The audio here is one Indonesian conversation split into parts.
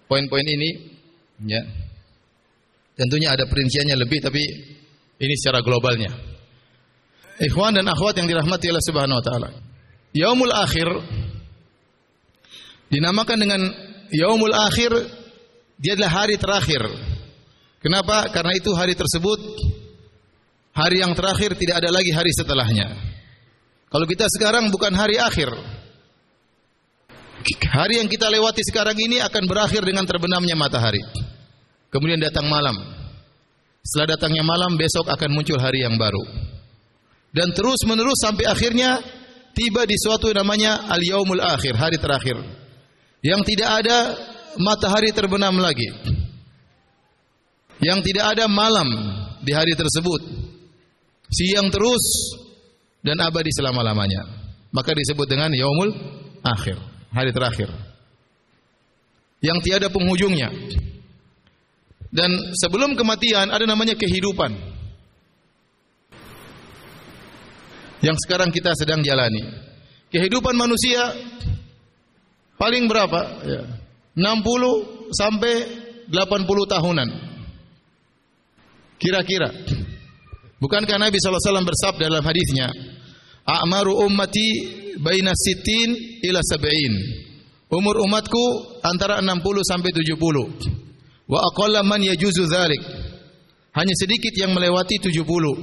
poin-poin ini, ya. Tentunya ada perinciannya lebih, tapi ini secara globalnya. Ikhwan dan akhwat yang dirahmati Allah Subhanahu wa taala. Yaumul akhir dinamakan dengan Yaumul akhir, dia adalah hari terakhir. Kenapa? Karena itu hari tersebut hari yang terakhir, tidak ada lagi hari setelahnya. Kalau kita sekarang bukan hari akhir. Hari yang kita lewati sekarang ini akan berakhir dengan terbenamnya matahari. Kemudian datang malam. Setelah datangnya malam, besok akan muncul hari yang baru. Dan terus menerus sampai akhirnya tiba di suatu namanya al-yaumul akhir, hari terakhir. Yang tidak ada matahari terbenam lagi. Yang tidak ada malam di hari tersebut. Siang terus dan abadi selama-lamanya. Maka disebut dengan yaumul akhir, hari terakhir. Yang tiada penghujungnya. Dan sebelum kematian ada namanya kehidupan. Yang sekarang kita sedang jalani. Kehidupan manusia paling berapa? Ya. 60 sampai 80 tahunan. Kira-kira. Bukankah Nabi SAW bersabda dalam hadisnya, "A'maru ummati baina sittin ila sab'in." Umur umatku antara 60 sampai 70. Wa aqalla man yajuzu dzalik. Hanya sedikit yang melewati 70.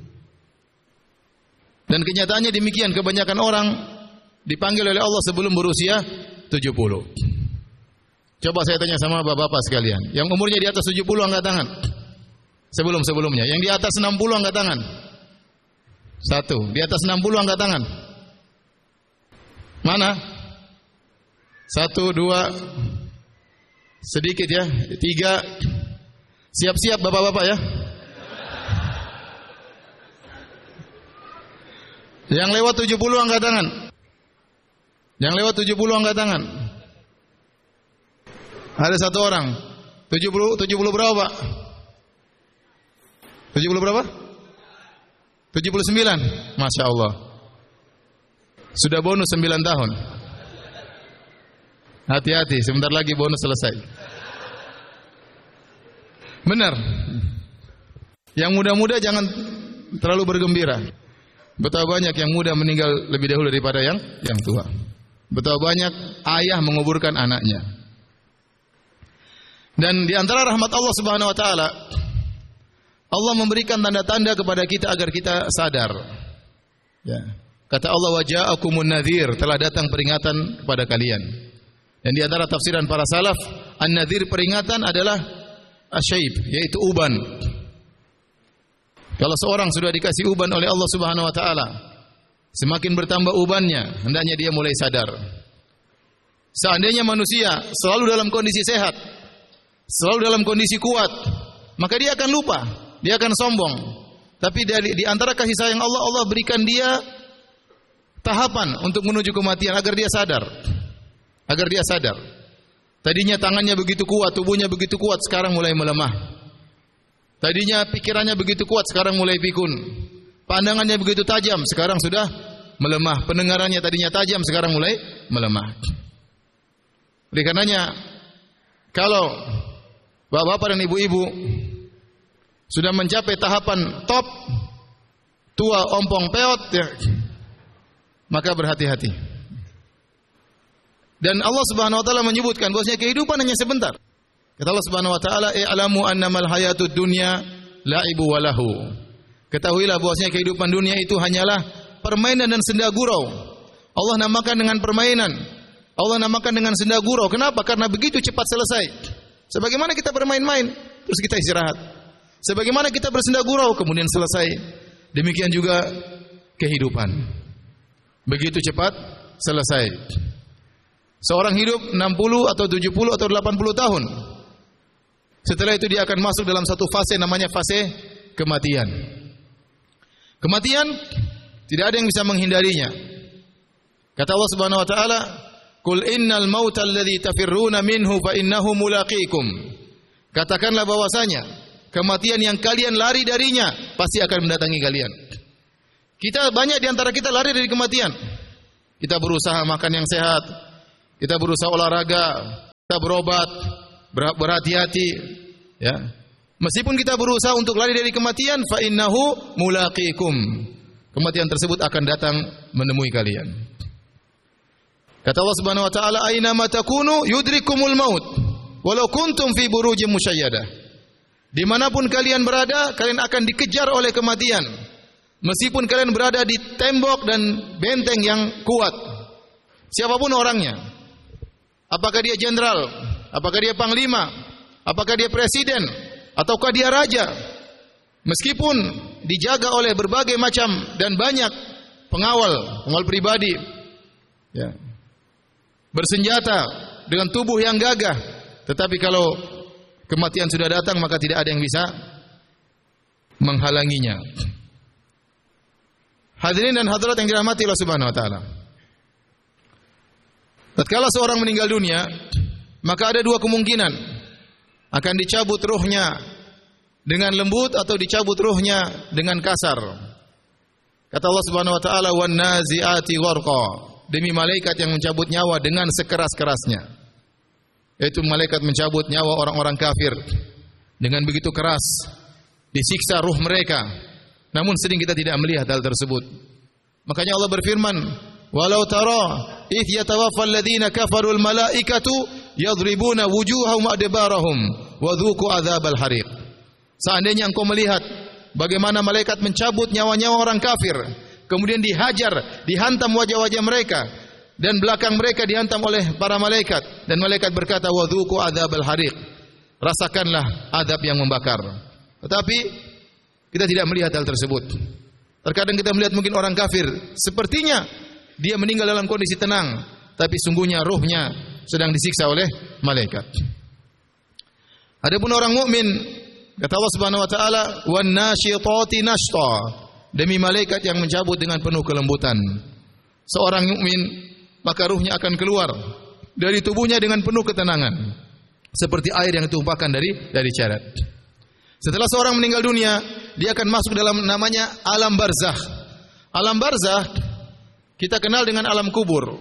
Dan kenyataannya demikian, kebanyakan orang dipanggil oleh Allah sebelum berusia 70. Coba saya tanya sama bapak-bapak sekalian, yang umurnya di atas 70 angkat tangan. Sebelum-sebelumnya, yang di atas 60 angkat tangan. Satu, di atas 60 angkat tangan. Mana? 1, 2, sedikit ya, 3. Siap-siap bapak-bapak ya. Yang lewat 70 angkat tangan. Yang lewat 70 angkat tangan. Ada satu orang. 70 berapa, Pak? 70 berapa? 79. Masya Allah. Sudah bonus 9 tahun. Hati-hati, sebentar lagi bonus selesai. Benar. Yang muda-muda jangan terlalu bergembira. Betapa banyak yang muda meninggal lebih dahulu daripada yang tua. Betapa banyak ayah menguburkan anaknya. Dan di antara rahmat Allah Subhanahu wa taala, Allah memberikan tanda-tanda kepada kita agar kita sadar. Ya. Kata Allah, "Wa ja'akumun nadhir," telah datang peringatan kepada kalian. Dan di antara tafsiran para salaf, an-nadhir peringatan adalah asyaib, yaitu uban. Kalau seorang sudah dikasih uban oleh Allah Subhanahu wa taala, semakin bertambah ubannya, hendaknya dia mulai sadar. Seandainya manusia selalu dalam kondisi sehat, selalu dalam kondisi kuat, maka dia akan lupa, dia akan sombong. Tapi di antara kasih sayang Allah, Allah berikan dia tahapan untuk menuju kematian agar dia sadar. Agar dia sadar. Tadinya tangannya begitu kuat, tubuhnya begitu kuat, sekarang mulai melemah. Tadinya pikirannya begitu kuat, sekarang mulai pikun. Pandangannya begitu tajam, sekarang sudah melemah. Pendengarannya tadinya tajam, sekarang mulai melemah. Oleh karenanya, kalau bapak-bapak dan ibu-ibu sudah mencapai tahapan top, tua ompong peot, ya, maka berhati-hati. Dan Allah Subhanahu wa taala menyebutkan bahwasanya kehidupan hanya sebentar. Kata Allah Subhanahu wa taala, "I'lamu annamal hayatud dunya la'ibu wa lahu." Ketahuilah bahwasanya kehidupan dunia itu hanyalah permainan dan senda gurau. Allah namakan dengan permainan. Allah namakan dengan senda gurau. Kenapa? Karena begitu cepat selesai. Sebagaimana kita bermain-main, terus kita istirahat. Sebagaimana kita bersenda gurau, kemudian selesai. Demikian juga kehidupan. Begitu cepat selesai. Seorang hidup 60 atau 70 atau 80 tahun. Setelah itu dia akan masuk dalam satu fase namanya fase kematian. Kematian tidak ada yang bisa menghindarinya. Kata Allah Subhanahu wa taala, "Qul innal mauta alladzi tafirruna minhu fa innahu mulaqikum." Katakanlah bahwasanya kematian yang kalian lari darinya pasti akan mendatangi kalian. Kita banyak di antara kita lari dari kematian. Kita berusaha makan yang sehat, kita berusaha olahraga, kita berobat, berhati-hati, ya. Meskipun kita berusaha untuk lari dari kematian, fa innahu mulaqikum. Kematian tersebut akan datang menemui kalian. Kata Allah Subhanahu wa taala, "Aina ma takunu yudrikumul maut, walau kuntum fi burujin musyayyadah." Dimanapun kalian berada, kalian akan dikejar oleh kematian. Meskipun kalian berada di tembok dan benteng yang kuat. Siapapun orangnya. Apakah dia jenderal, apakah dia panglima, apakah dia presiden, ataukah dia raja. Meskipun dijaga oleh berbagai macam dan banyak pengawal pribadi, ya, bersenjata dengan tubuh yang gagah, tetapi kalau kematian sudah datang maka tidak ada yang bisa menghalanginya. Hadirin dan hadirat yang dirahmati Allah Subhanahu wa taala. Tatkala seorang meninggal dunia, maka ada dua kemungkinan. Akan dicabut ruhnya dengan lembut atau dicabut ruhnya dengan kasar. Kata Allah Subhanahu wa taala, "Wan nazi'ati gharqa." Demi malaikat yang mencabut nyawa dengan sekeras-kerasnya. Yaitu malaikat mencabut nyawa orang-orang kafir dengan begitu keras, disiksa ruh mereka. Namun sering kita tidak melihat hal tersebut. Makanya Allah berfirman, "Walau tara idh yatawaffal ladzina kafarul malaikatu yadribuna wujuhahum adbarahum wa dhuqu adzabal hariq." Seandainya engkau melihat bagaimana malaikat mencabut nyawa-nyawa orang kafir, kemudian dihajar, dihantam wajah-wajah mereka, dan belakang mereka dihantam oleh para malaikat, dan malaikat berkata, "Wa dhuqu adzabal hariq." Rasakanlah azab yang membakar. Tetapi kita tidak melihat hal tersebut. Terkadang kita melihat mungkin orang kafir, sepertinya dia meninggal dalam kondisi tenang, tapi sungguhnya ruhnya sedang disiksa oleh malaikat. Adapun orang mukmin, kata Allah Subhanahu wa taala, "Wan nasyitati nashta." Demi malaikat yang mencabut dengan penuh kelembutan. Seorang mukmin maka ruhnya akan keluar dari tubuhnya dengan penuh ketenangan, seperti air yang ditumpahkan dari ceret. Setelah seorang meninggal dunia, dia akan masuk dalam namanya alam barzakh. Alam barzakh kita kenal dengan alam kubur.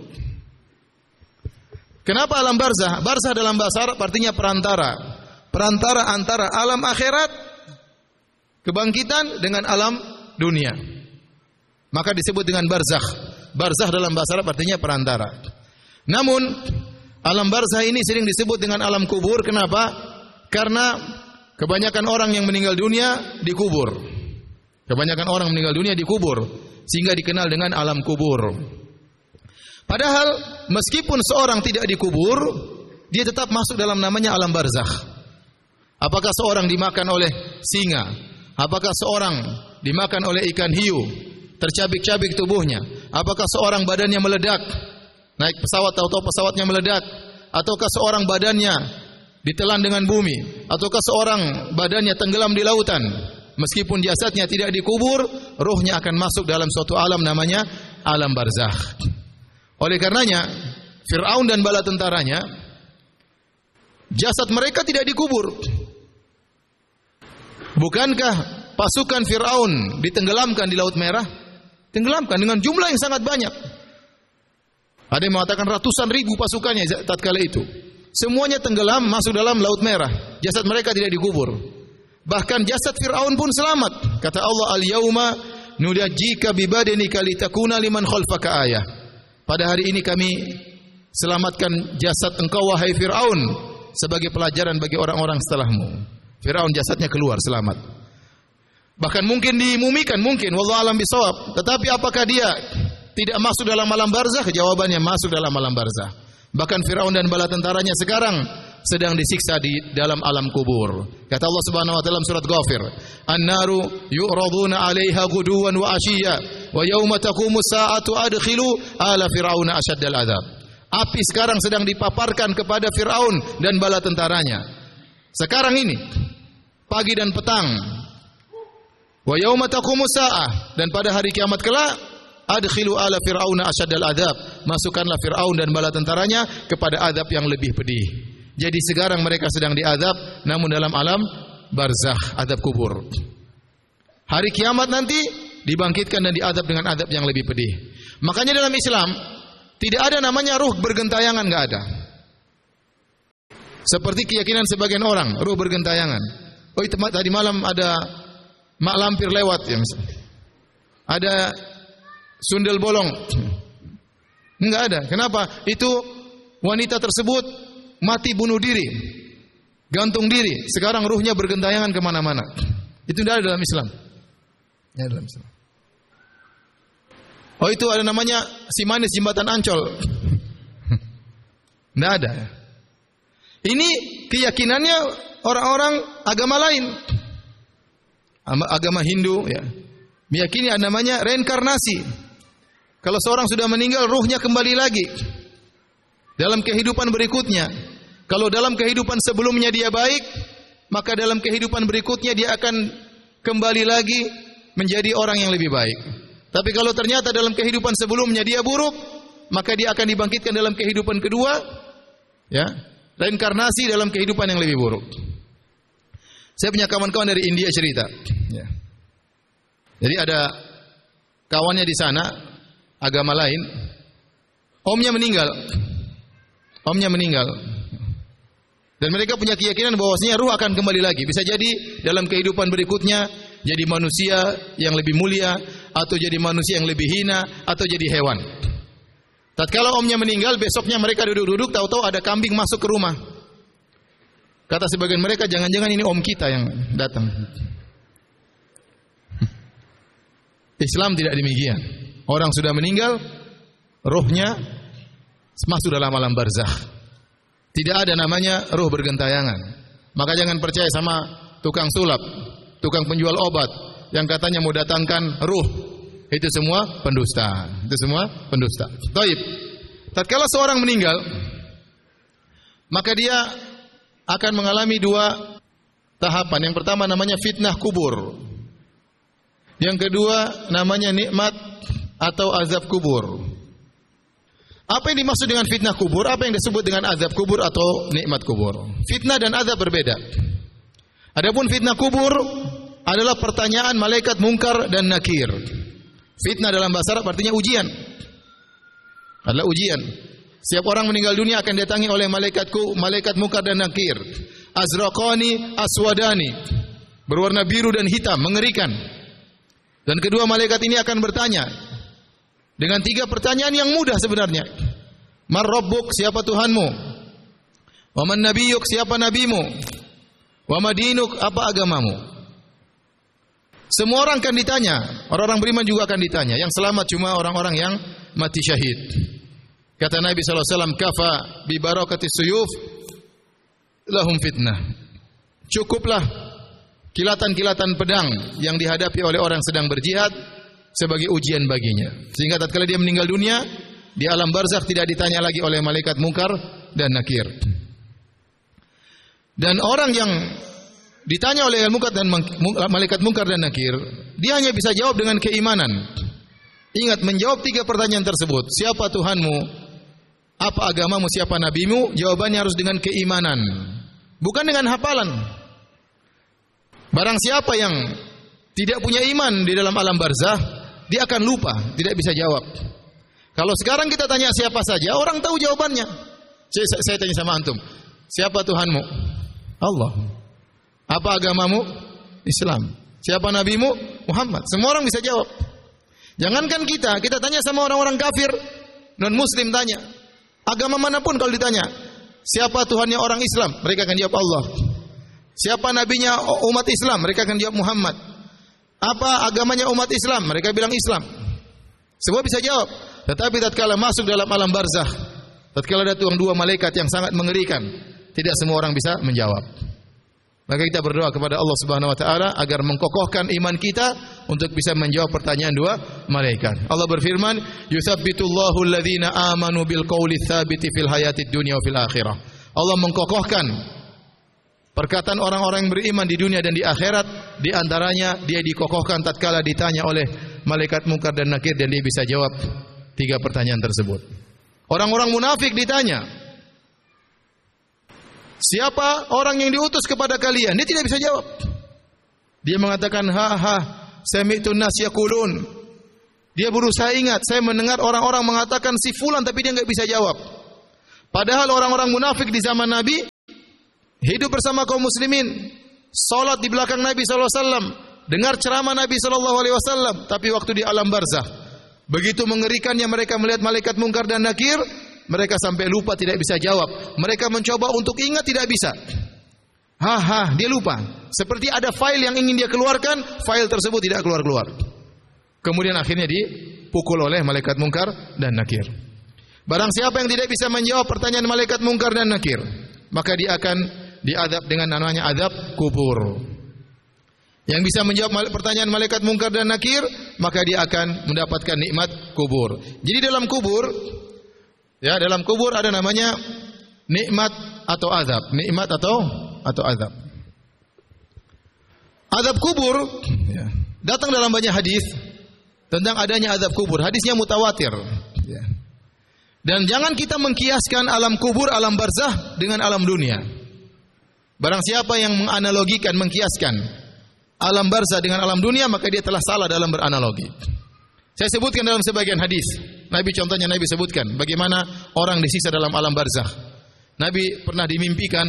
Kenapa alam barzakh? Barzakh dalam bahasa Arab artinya perantara. Perantara antara alam akhirat, kebangkitan, dengan alam dunia. Maka disebut dengan barzakh. Barzakh dalam bahasa Arab artinya perantara. Namun alam barzakh ini sering disebut dengan alam kubur. Kenapa? Karena kebanyakan orang yang meninggal dunia dikubur. Kebanyakan orang meninggal dunia dikubur, sehingga dikenal dengan alam kubur. Padahal meskipun seorang tidak dikubur, dia tetap masuk dalam namanya alam barzakh. Apakah seorang dimakan oleh singa? Apakah seorang dimakan oleh ikan hiu? Tercabik-cabik tubuhnya. Apakah seorang badannya meledak? Naik pesawat atau pesawatnya meledak? Ataukah seorang badannya ditelan dengan bumi? Ataukah seorang badannya tenggelam di lautan? Meskipun jasadnya tidak dikubur, ruhnya akan masuk dalam suatu alam namanya alam barzakh. Oleh karenanya, Fir'aun dan bala tentaranya, jasad mereka tidak dikubur. Bukankah pasukan Fir'aun ditenggelamkan di Laut Merah? Tenggelamkan dengan jumlah yang sangat banyak. Ada yang mengatakan ratusan ribu pasukannya tatkala itu. Semuanya tenggelam masuk dalam Laut Merah. Jasad mereka tidak dikubur. Bahkan jasad Fir'aun pun selamat. Kata Allah, "Al-yauma nudajjika bibadanika litakuna liman khalfaka ayah." Pada hari ini kami selamatkan jasad engkau wahai Fir'aun sebagai pelajaran bagi orang-orang setelahmu. Fir'aun jasadnya keluar selamat. Bahkan mungkin dimumikan, mungkin, wallahu alam bisawab. Tetapi apakah dia tidak masuk dalam alam barzakh? Jawabannya masuk dalam alam barzakh. Bahkan Fir'aun dan bala tentaranya sekarang sedang disiksa di dalam alam kubur. Kata Allah Subhanahu wa taala dalam surat Ghafir, "An-naru yu'raduna 'alaiha ghuduwan wa 'ashiyya wa yauma taqumu as-sa'atu adkhilu ala fir'auna asyaddal 'adzab." Api sekarang sedang dipaparkan kepada Fir'aun dan bala tentaranya. Sekarang ini, pagi dan petang. Wa yauma taqumu as-sa'ah, dan pada hari kiamat kelak, adkhilu ala fir'auna asyaddal 'adzab. Masukkanlah Fir'aun dan bala tentaranya kepada azab yang lebih pedih. Jadi sekarang mereka sedang diazab, namun dalam alam barzakh, azab kubur. Hari kiamat nanti dibangkitkan dan diazab dengan azab yang lebih pedih. Makanya dalam Islam tidak ada namanya ruh bergentayangan, enggak ada. Seperti keyakinan sebagian orang, ruh bergentayangan. Oh, itu tadi malam ada mak lampir lewat ya misalnya. Ada sundel bolong. Enggak ada. Kenapa? Itu wanita tersebut mati bunuh diri, gantung diri. Sekarang ruhnya bergentayangan kemana-mana. Itu tidak ada dalam Islam. Ya, dalam Islam. Oh, itu ada namanya si manis jembatan Ancol. Tidak ada. Ini keyakinannya orang-orang agama lain. Agama Hindu ya. Meyakini ada namanya reinkarnasi. Kalau seorang sudah meninggal, ruhnya kembali lagi dalam kehidupan berikutnya. Kalau dalam kehidupan sebelumnya dia baik, maka dalam kehidupan berikutnya dia akan kembali lagi menjadi orang yang lebih baik. Tapi kalau ternyata dalam kehidupan sebelumnya dia buruk, maka dia akan dibangkitkan dalam kehidupan kedua, ya, reinkarnasi dalam kehidupan yang lebih buruk. Saya punya kawan-kawan dari India cerita, ya. Jadi ada kawannya di sana, agama lain, omnya meninggal. Dan mereka punya keyakinan bahwasanya ruh akan kembali lagi. Bisa jadi dalam kehidupan berikutnya jadi manusia yang lebih mulia, atau jadi manusia yang lebih hina, atau jadi hewan. Tatkala omnya meninggal, besoknya mereka duduk-duduk, tahu-tahu ada kambing masuk ke rumah. Kata sebagian mereka, jangan-jangan ini om kita yang datang. Islam tidak demikian. Orang sudah meninggal, ruhnya masuk dalam alam barzakh. Tidak ada namanya ruh bergentayangan. Maka jangan percaya sama tukang sulap, tukang penjual obat yang katanya mau datangkan ruh. Itu semua pendusta. Taib. Tatkala seorang meninggal, maka dia akan mengalami dua tahapan. Yang pertama namanya fitnah kubur. Yang kedua namanya nikmat atau azab kubur. Apa yang dimaksud dengan fitnah kubur? Apa yang disebut dengan azab kubur atau nikmat kubur? Fitnah dan azab berbeda. Adapun fitnah kubur adalah pertanyaan malaikat mungkar dan nakir. Fitnah dalam bahasa Arab artinya ujian. Adalah ujian. Setiap orang meninggal dunia akan didatangi oleh malaikat mungkar dan nakir. Azraqani aswadani. Berwarna biru dan hitam, mengerikan. Dan kedua malaikat ini akan bertanya dengan tiga pertanyaan yang mudah sebenarnya. Man rabbuk, siapa Tuhanmu? Wa man nabiyyuk, siapa nabimu? Wa madinuk, apa agamamu? Semua orang akan ditanya. Orang-orang beriman juga akan ditanya. Yang selamat cuma orang-orang yang mati syahid. Kata Nabi SAW, kafa bi barakati suyuf lahum fitnah. Cukuplah kilatan-kilatan pedang yang dihadapi oleh orang sedang berjihad sebagai ujian baginya. Sehingga tatkala dia meninggal dunia, di alam barzakh tidak ditanya lagi oleh malaikat mungkar dan nakir. Dan orang yang ditanya oleh malaikat mungkar dan nakir, dia hanya bisa jawab dengan keimanan. Ingat, menjawab tiga pertanyaan tersebut. Siapa Tuhanmu? Apa agamamu? Siapa nabimu? Jawabannya harus dengan keimanan, bukan dengan hafalan. Barang siapa yang tidak punya iman di dalam alam barzakh, dia akan lupa, tidak bisa jawab. Kalau sekarang kita tanya siapa saja, orang tahu jawabannya. Saya tanya sama antum, siapa Tuhanmu? Allah. Apa agamamu? Islam. Siapa nabimu? Muhammad. Semua orang bisa jawab. Jangankan kita tanya sama orang-orang kafir, non-muslim tanya. Agama manapun kalau ditanya, siapa Tuhannya orang Islam? Mereka akan jawab Allah. Siapa nabinya umat Islam? Mereka akan jawab Muhammad. Apa agamanya umat Islam? Mereka bilang Islam. Semua bisa jawab. Tetapi tatkala masuk dalam alam barzakh, tatkala datang dua malaikat yang sangat mengerikan, tidak semua orang bisa menjawab. Maka kita berdoa kepada Allah Subhanahu wa taala agar mengkokohkan iman kita untuk bisa menjawab pertanyaan dua malaikat. Allah berfirman, "Yutsabbitullahu alladhina amanu bil qawli tsabiti fil hayatid dunya wa fil akhirah." Allah mengkokohkan perkataan orang-orang yang beriman di dunia dan di akhirat, di antaranya dia dikokohkan tatkala ditanya oleh malaikat mungkar dan nakir dan dia bisa jawab tiga pertanyaan tersebut. Orang-orang munafik ditanya, siapa orang yang diutus kepada kalian? Dia tidak bisa jawab. Dia mengatakan, sami'tu nas yaqulun. Dia berusaha ingat, saya mendengar orang-orang mengatakan si fulan, tapi dia enggak bisa jawab. Padahal orang-orang munafik di zaman Nabi hidup bersama kaum muslimin, salat di belakang Nabi sallallahu alaihi wasallam, dengar ceramah Nabi sallallahu alaihi wasallam, tapi waktu di alam barzakh, begitu mengerikannya mereka melihat malaikat mungkar dan nakir, mereka sampai lupa tidak bisa jawab. Mereka mencoba untuk ingat tidak bisa. Dia lupa. Seperti ada file yang ingin dia keluarkan, file tersebut tidak keluar-keluar. Kemudian akhirnya dipukul oleh malaikat mungkar dan nakir. Barang siapa yang tidak bisa menjawab pertanyaan malaikat mungkar dan nakir, maka dia akan diazab dengan namanya azab kubur. Yang bisa menjawab pertanyaan malaikat mungkar dan nakir, maka dia akan mendapatkan nikmat kubur. Jadi dalam kubur, dalam kubur ada namanya nikmat atau azab. Nikmat atau azab. Azab kubur datang dalam banyak hadis tentang adanya azab kubur. Hadisnya mutawatir. Dan jangan kita mengkiaskan alam kubur, alam barzakh dengan alam dunia. Barang siapa yang menganalogikan, mengkiaskan alam barzakh dengan alam dunia, maka dia telah salah dalam beranalogi. Saya sebutkan dalam sebagian hadis. Contohnya Nabi sebutkan bagaimana orang disiksa dalam alam barzakh. Nabi pernah dimimpikan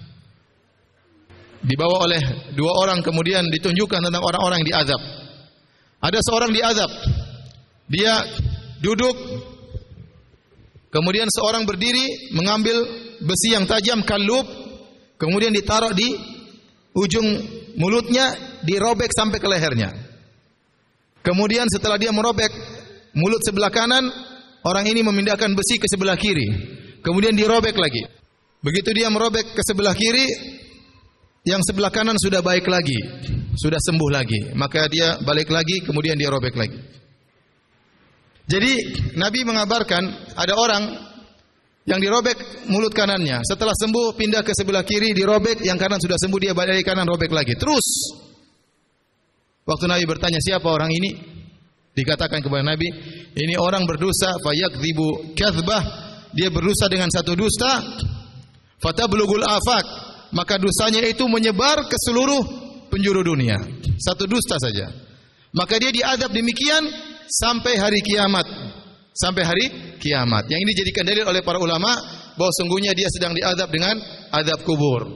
dibawa oleh dua orang, kemudian ditunjukkan tentang orang-orang yang diazab. Ada seorang diazab. Dia duduk, kemudian seorang berdiri mengambil besi yang tajam, kalub, kemudian ditaruh di ujung mulutnya, dirobek sampai ke lehernya. Kemudian setelah dia merobek mulut sebelah kanan, orang ini memindahkan besi ke sebelah kiri. Kemudian dirobek lagi. Begitu dia merobek ke sebelah kiri, yang sebelah kanan sudah baik lagi, sudah sembuh lagi. Maka dia balik lagi, kemudian dia robek lagi. Jadi Nabi mengabarkan ada orang yang dirobek mulut kanannya, setelah sembuh pindah ke sebelah kiri, dirobek, yang kanan sudah sembuh, dia balik kanan, robek lagi. Terus waktu Nabi bertanya siapa orang ini, dikatakan kepada Nabi, ini orang berdosa, fayakdzibu kadzbah, dia berdosa dengan satu dusta, fatablugul afaq, maka dosanya itu menyebar ke seluruh penjuru dunia. Satu dusta saja. Maka dia diazab demikian sampai hari kiamat. Sampai hari kiamat. Yang ini dijadikan dalil oleh para ulama bahwa sungguhnya dia sedang diazab dengan azab kubur.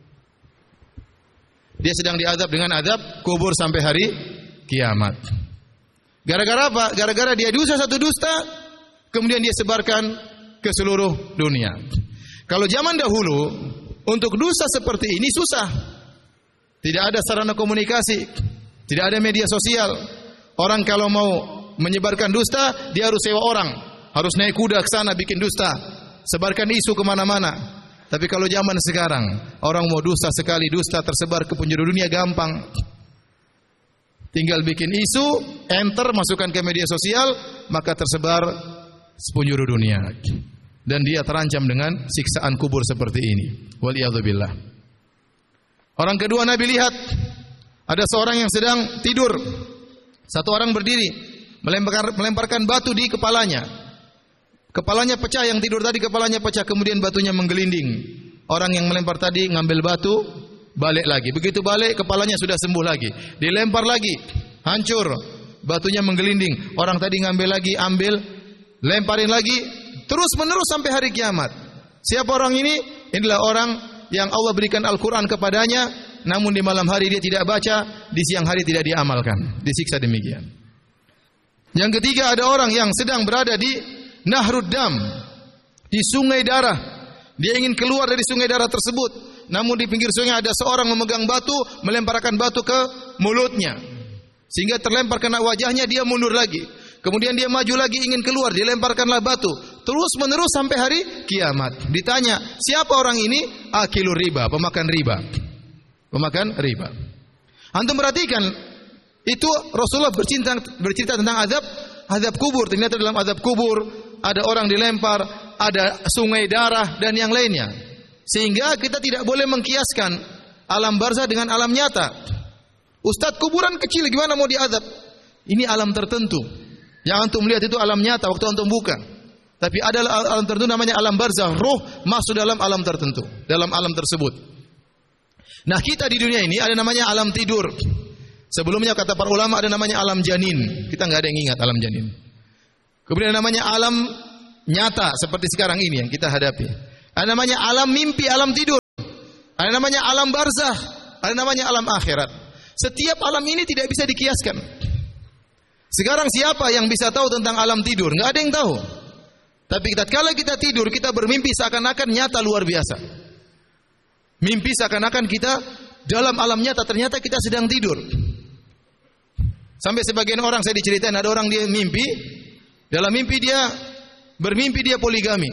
Dia sedang diazab dengan azab kubur sampai hari kiamat. Gara-gara apa? Gara-gara dia dosa satu dusta, kemudian dia sebarkan ke seluruh dunia. Kalau zaman dahulu, untuk dosa seperti ini susah. Tidak ada sarana komunikasi, tidak ada media sosial. Orang kalau mau menyebarkan dusta, dia harus sewa orang, harus naik kuda ke sana bikin dusta, sebarkan isu kemana-mana. Tapi kalau zaman sekarang, orang mau dusta sekali, dusta tersebar ke penjuru dunia gampang. Tinggal bikin isu, enter, masukkan ke media sosial, maka tersebar sepenjuru dunia. Dan dia terancam dengan siksaan kubur seperti ini. Waliyadzubillah. Orang kedua Nabi lihat, ada seorang yang sedang tidur. Satu orang berdiri, melemparkan batu di kepalanya. Kepalanya pecah, yang tidur tadi kepalanya pecah, kemudian batunya menggelinding. Orang yang melempar tadi ngambil batu, balik lagi. Begitu balik, kepalanya sudah sembuh lagi. Dilempar lagi, hancur. Batunya menggelinding. Orang tadi ngambil lagi, ambil, lemparin lagi. Terus menerus sampai hari kiamat. Siapa orang ini? Inilah orang yang Allah berikan Al-Quran kepadanya, namun di malam hari dia tidak baca, di siang hari tidak diamalkan. Disiksa demikian. Yang ketiga, ada orang yang sedang berada di Nahrud Dam, di sungai darah. Dia ingin keluar dari sungai darah tersebut, namun di pinggir sungai ada seorang memegang batu, melemparkan batu ke mulutnya, sehingga terlempar kena wajahnya, dia mundur lagi. Kemudian dia maju lagi ingin keluar, dilemparkanlah batu. Terus menerus sampai hari kiamat. Ditanya, siapa orang ini? Akilur riba, pemakan riba. Pemakan riba. Antum perhatikan, itu Rasulullah bercerita tentang azab kubur. Ternyata dalam azab kubur ada orang dilempar, ada sungai darah dan yang lainnya. Sehingga kita tidak boleh mengkiaskan alam barzah dengan alam nyata. Ustadz, kuburan kecil gimana mau diazab? Ini alam tertentu. Yang antum lihat itu alam nyata waktu antum buka. Tapi ada alam tertentu namanya alam barzah. Roh masuk dalam alam tertentu, dalam alam tersebut. Nah, kita di dunia ini ada namanya alam tidur. Sebelumnya kata para ulama ada namanya alam janin. Kita nggak ada yang ingat alam janin. Kemudian ada namanya alam nyata seperti sekarang ini yang kita hadapi. Ada namanya alam mimpi, alam tidur. Ada namanya alam barzakh, ada namanya alam akhirat. Setiap alam ini tidak bisa dikiaskan. Sekarang siapa yang bisa tahu tentang alam tidur? Enggak ada yang tahu. Tapi tatkala kita tidur, kita bermimpi seakan-akan nyata luar biasa. Mimpi seakan-akan kita dalam alam nyata, ternyata kita sedang tidur. Sampai sebagian orang, saya diceritain ada orang dia mimpi, dalam mimpi dia bermimpi dia poligami.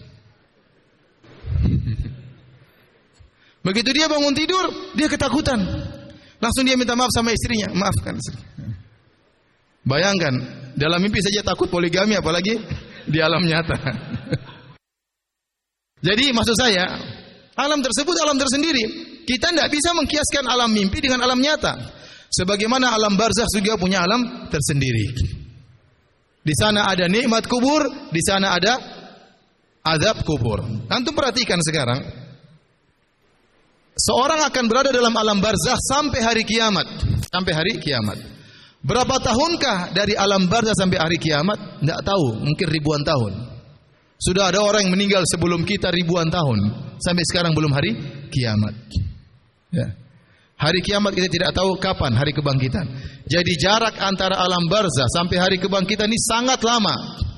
Begitu dia bangun tidur, dia ketakutan. Langsung dia minta maaf sama istrinya, maafkan istri. Bayangkan, dalam mimpi saja takut poligami, apalagi di alam nyata. Jadi maksud saya, alam tersebut alam tersendiri. Kita tidak bisa mengkiaskan alam mimpi dengan alam nyata. Sebagaimana alam barzakh juga punya alam tersendiri. Di sana ada nikmat kubur, di sana ada azab kubur. Antum perhatikan sekarang. Seorang akan berada dalam alam barzakh sampai hari kiamat. Sampai hari kiamat. Berapa tahunkah dari alam barzakh sampai hari kiamat? Tidak tahu, mungkin ribuan tahun. Sudah ada orang yang meninggal sebelum kita ribuan tahun. Sampai sekarang belum hari kiamat. Ya. Hari kiamat kita tidak tahu kapan hari kebangkitan. Jadi jarak antara alam barzakh sampai hari kebangkitan ini sangat lama.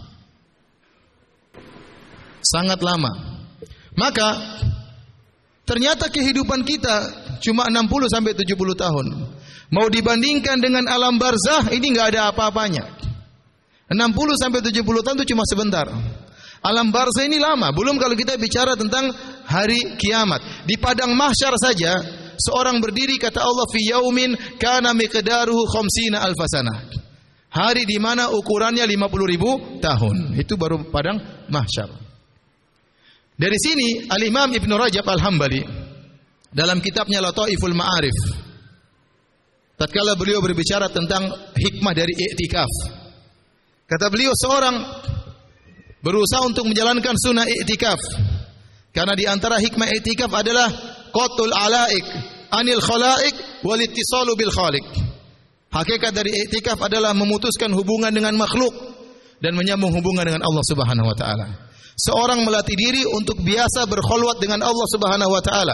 Sangat lama. Maka ternyata kehidupan kita cuma 60 sampai 70 tahun. Mau dibandingkan dengan alam barzakh, ini enggak ada apa-apanya. 60 sampai 70 tahun itu cuma sebentar. Alam barzakh ini lama, belum kalau kita bicara tentang hari kiamat. Di padang mahsyar saja, seorang berdiri kata Allah fi yaumin kana miqdaruhu khamsina alfasana. Hari di mana ukurannya 50.000 tahun. Itu baru padang mahsyar. Dari sini Al-Imam Ibn Rajab Al-Hambali dalam kitabnya Lataiful Ma'arif, tatkala beliau berbicara tentang hikmah dari i'tikaf, kata beliau seorang berusaha untuk menjalankan sunnah i'tikaf karena di antara hikmah i'tikaf adalah qatul alaik anil khalaik wal ittisalu bil khaliq. Hakikat dari i'tikaf adalah memutuskan hubungan dengan makhluk dan menyambung hubungan dengan Allah Subhanahu wa taala. Seorang melatih diri untuk biasa berkholwat dengan Allah Subhanahu wa taala.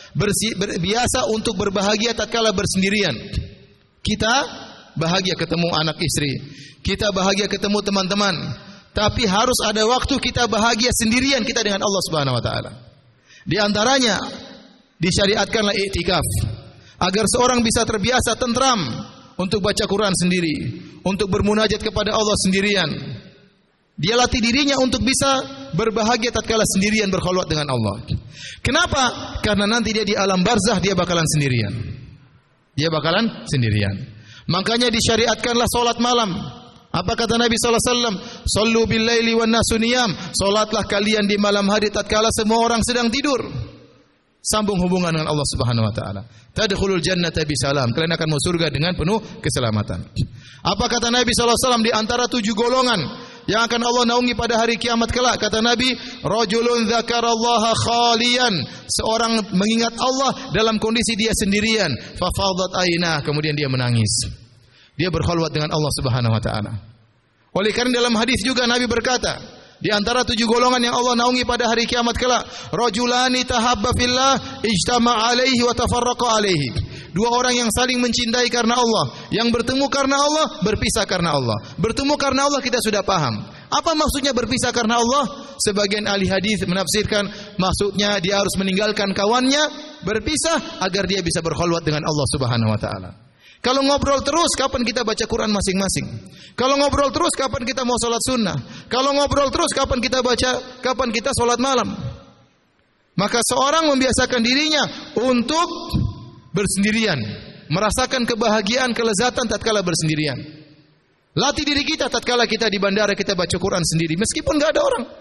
Biasa untuk berbahagia tatkala bersendirian. Kita bahagia ketemu anak istri, kita bahagia ketemu teman-teman, tapi harus ada waktu kita bahagia sendirian kita dengan Allah Subhanahu wa taala. Di antaranya disyariatkanlah i'tikaf agar seorang bisa terbiasa tentram untuk baca Quran sendiri, untuk bermunajat kepada Allah sendirian. Dia latih dirinya untuk bisa berbahagia tatkala sendirian berkholwat dengan Allah. Kenapa? Karena nanti dia di alam barzakh dia bakalan sendirian. Dia bakalan sendirian. Makanya disyariatkanlah salat malam. Apa kata Nabi sallallahu alaihi wasallam? Shallu bil laili wan nasu niyam. Salatlah kalian di malam hari tatkala semua orang sedang tidur. Sambung hubungan dengan Allah Subhanahu wa taala. Tadkhulul jannata bisalam. Kalian akan masuk surga dengan penuh keselamatan. Apa kata Nabi sallallahu alaihi wasallam di antara 7 golongan yang akan Allah naungi pada hari kiamat kelak, kata Nabi, rajulun dzakarallaha khalian, seorang mengingat Allah dalam kondisi dia sendirian, fa fadat ainah, kemudian dia menangis. Dia berkholwat dengan Allah Subhanahu wa taala. Oleh karena dalam hadis juga Nabi berkata, di antara 7 golongan yang Allah naungi pada hari kiamat kelak, rajulani tahabba fillah ijtama'a alaihi wa tafarraqa alaihi. 2 orang yang saling mencintai karena Allah, yang bertemu karena Allah, berpisah karena Allah. Bertemu karena Allah kita sudah paham. Apa maksudnya berpisah karena Allah? Sebagian ahli hadis menafsirkan maksudnya dia harus meninggalkan kawannya, berpisah agar dia bisa berkholwat dengan Allah Subhanahu wa taala. Kalau ngobrol terus, kapan kita baca Quran masing-masing? Kalau ngobrol terus, kapan kita mau salat sunnah? Kalau ngobrol terus, kapan kita salat malam? Maka seorang membiasakan dirinya untuk bersendirian, merasakan kebahagiaan, kelezatan tatkala bersendirian. Latih diri kita tatkala kita di bandara kita baca Quran sendiri, meskipun enggak ada orang.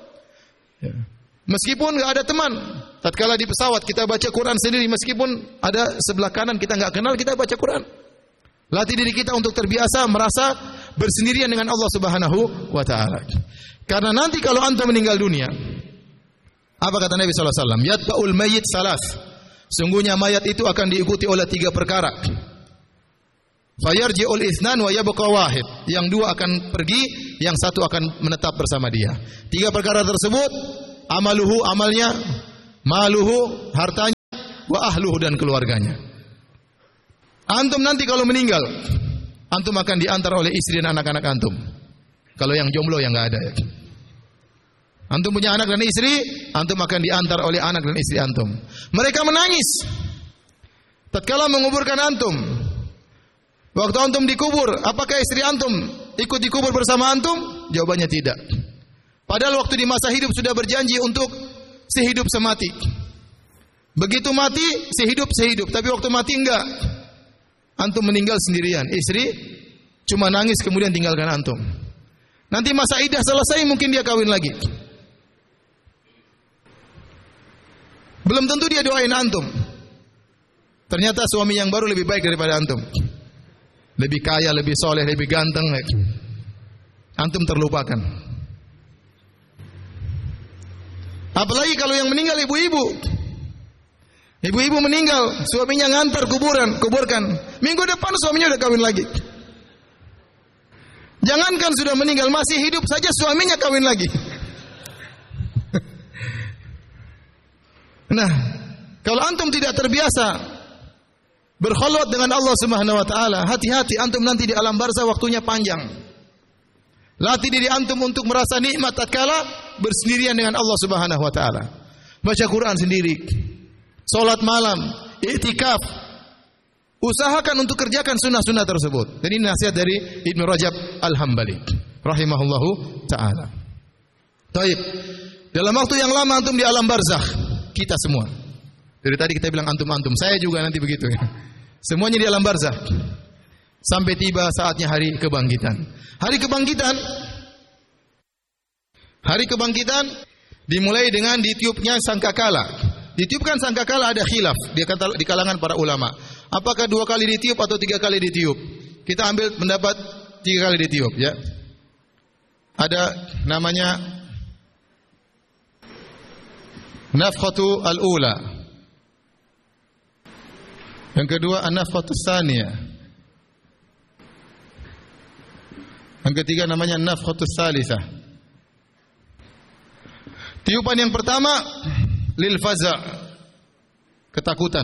Meskipun enggak ada teman. Tatkala di pesawat kita baca Quran sendiri, meskipun ada sebelah kanan kita enggak kenal, kita baca Quran. Latih diri kita untuk terbiasa merasa bersendirian dengan Allah Subhanahu wa taala. Karena nanti kalau antum meninggal dunia, apa kata Nabi sallallahu alaihi wasallam? Yatba'ul mayyit salas. Sungguhnya mayat itu akan diikuti oleh 3 perkara. Fayarji'ul itsnan wa yabqa wahid. Yang 2 akan pergi, yang 1 akan menetap bersama dia. 3 perkara tersebut, amaluhu amalnya, maluhu hartanya, wa ahluhu dan keluarganya. Antum nanti kalau meninggal, antum akan diantar oleh istri dan anak-anak antum. Kalau yang jomblo yang enggak ada ya. Antum punya anak dan istri, antum akan diantar oleh anak dan istri antum. Mereka menangis tatkala menguburkan antum. Waktu antum dikubur, apakah istri antum ikut dikubur bersama antum? Jawabannya tidak. Padahal waktu di masa hidup sudah berjanji untuk sehidup semati. Begitu mati, sehidup, tapi waktu mati enggak. Antum meninggal sendirian, istri cuma nangis kemudian tinggalkan antum. Nanti masa iddah selesai mungkin dia kawin lagi. Belum tentu dia doain antum. Ternyata suami yang baru lebih baik daripada antum. Lebih kaya, lebih soleh, lebih ganteng. Antum terlupakan. Apalagi kalau yang meninggal ibu-ibu. Ibu-ibu meninggal, suaminya ngantar kuburkan. Minggu depan suaminya udah kawin lagi. Jangankan sudah meninggal, masih hidup saja suaminya kawin lagi. Nah, kalau antum tidak terbiasa berkhalwat dengan Allah Subhanahu wa taala, hati-hati antum nanti di alam barzah waktunya panjang. Latih diri antum untuk merasa nikmat tatkala bersendirian dengan Allah Subhanahu wa taala. Baca Quran sendiri, salat malam, i'tikaf. Usahakan untuk kerjakan sunnah-sunnah tersebut. Dan ini nasihat dari Ibnu Rajab Al-Hambali rahimahullahu taala. Baik. Dalam waktu yang lama antum di alam barzakh. Kita semua. Dari tadi kita bilang antum-antum, saya juga nanti begitu ya. Semuanya di alam barzakh. Sampai tiba saatnya hari kebangkitan. Hari kebangkitan dimulai dengan ditiupnya sangkakala. Ditiupkan sangkakala ada khilaf di kalangan para ulama. Apakah 2 kali ditiup atau 3 kali ditiup? Kita ambil pendapat 3 kali ditiup ya. Ada namanya nafkhatu al-ula. Yang kedua an-nafkhatu tsaniyah. Yang ketiga namanya nafkhatu tsalitsah. Tiupan yang pertama lil faza', ketakutan.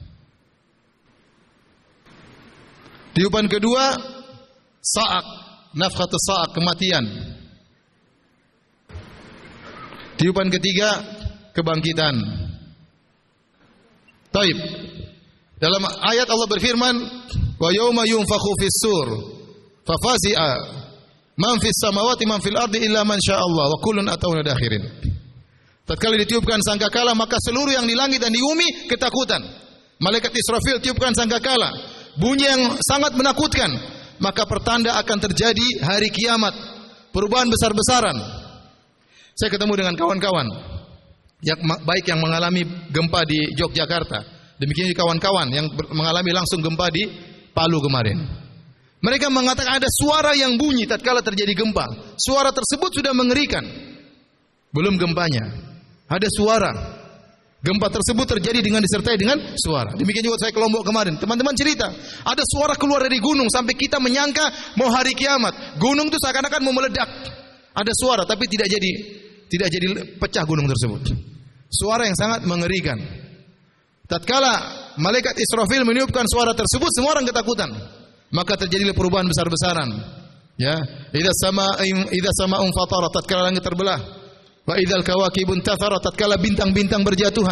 Tiupan kedua sa'aq, nafkhatu sa'aq, kematian. Tiupan ketiga kebangkitan. Taib. Dalam ayat Allah berfirman, wa yauma yunfakhu fis-sur fafazi'a man fis samawati man fil ardi illa man syaa Allah wa kullun atawna dakhirin. Tatkala ditiupkan sangkakala maka seluruh yang di langit dan di bumi ketakutan. Malaikat Israfil tiupkan sangkakala, bunyi yang sangat menakutkan, maka pertanda akan terjadi hari kiamat, perubahan besar-besaran. Saya ketemu dengan kawan-kawan baik yang mengalami gempa di Yogyakarta, demikian juga kawan-kawan yang mengalami langsung gempa di Palu kemarin. Mereka mengatakan ada suara yang bunyi tatkala terjadi gempa. Suara tersebut sudah mengerikan. Belum gempanya. Ada suara. Gempa tersebut terjadi dengan disertai dengan suara. Demikian juga saya ke Lombok kemarin. Teman-teman cerita, ada suara keluar dari gunung sampai kita menyangka mau hari kiamat. Gunung itu seakan-akan mau meledak. Ada suara tapi tidak jadi pecah gunung tersebut. Suara yang sangat mengerikan. Tatkala malaikat Israfil meniupkan suara tersebut, semua orang ketakutan. Maka terjadilah perubahan besar-besaran. Ya, idza sama'un fatarat, tatkala langit terbelah. Wa idzal kawakibun tatharat, tatkala bintang-bintang berjatuhan.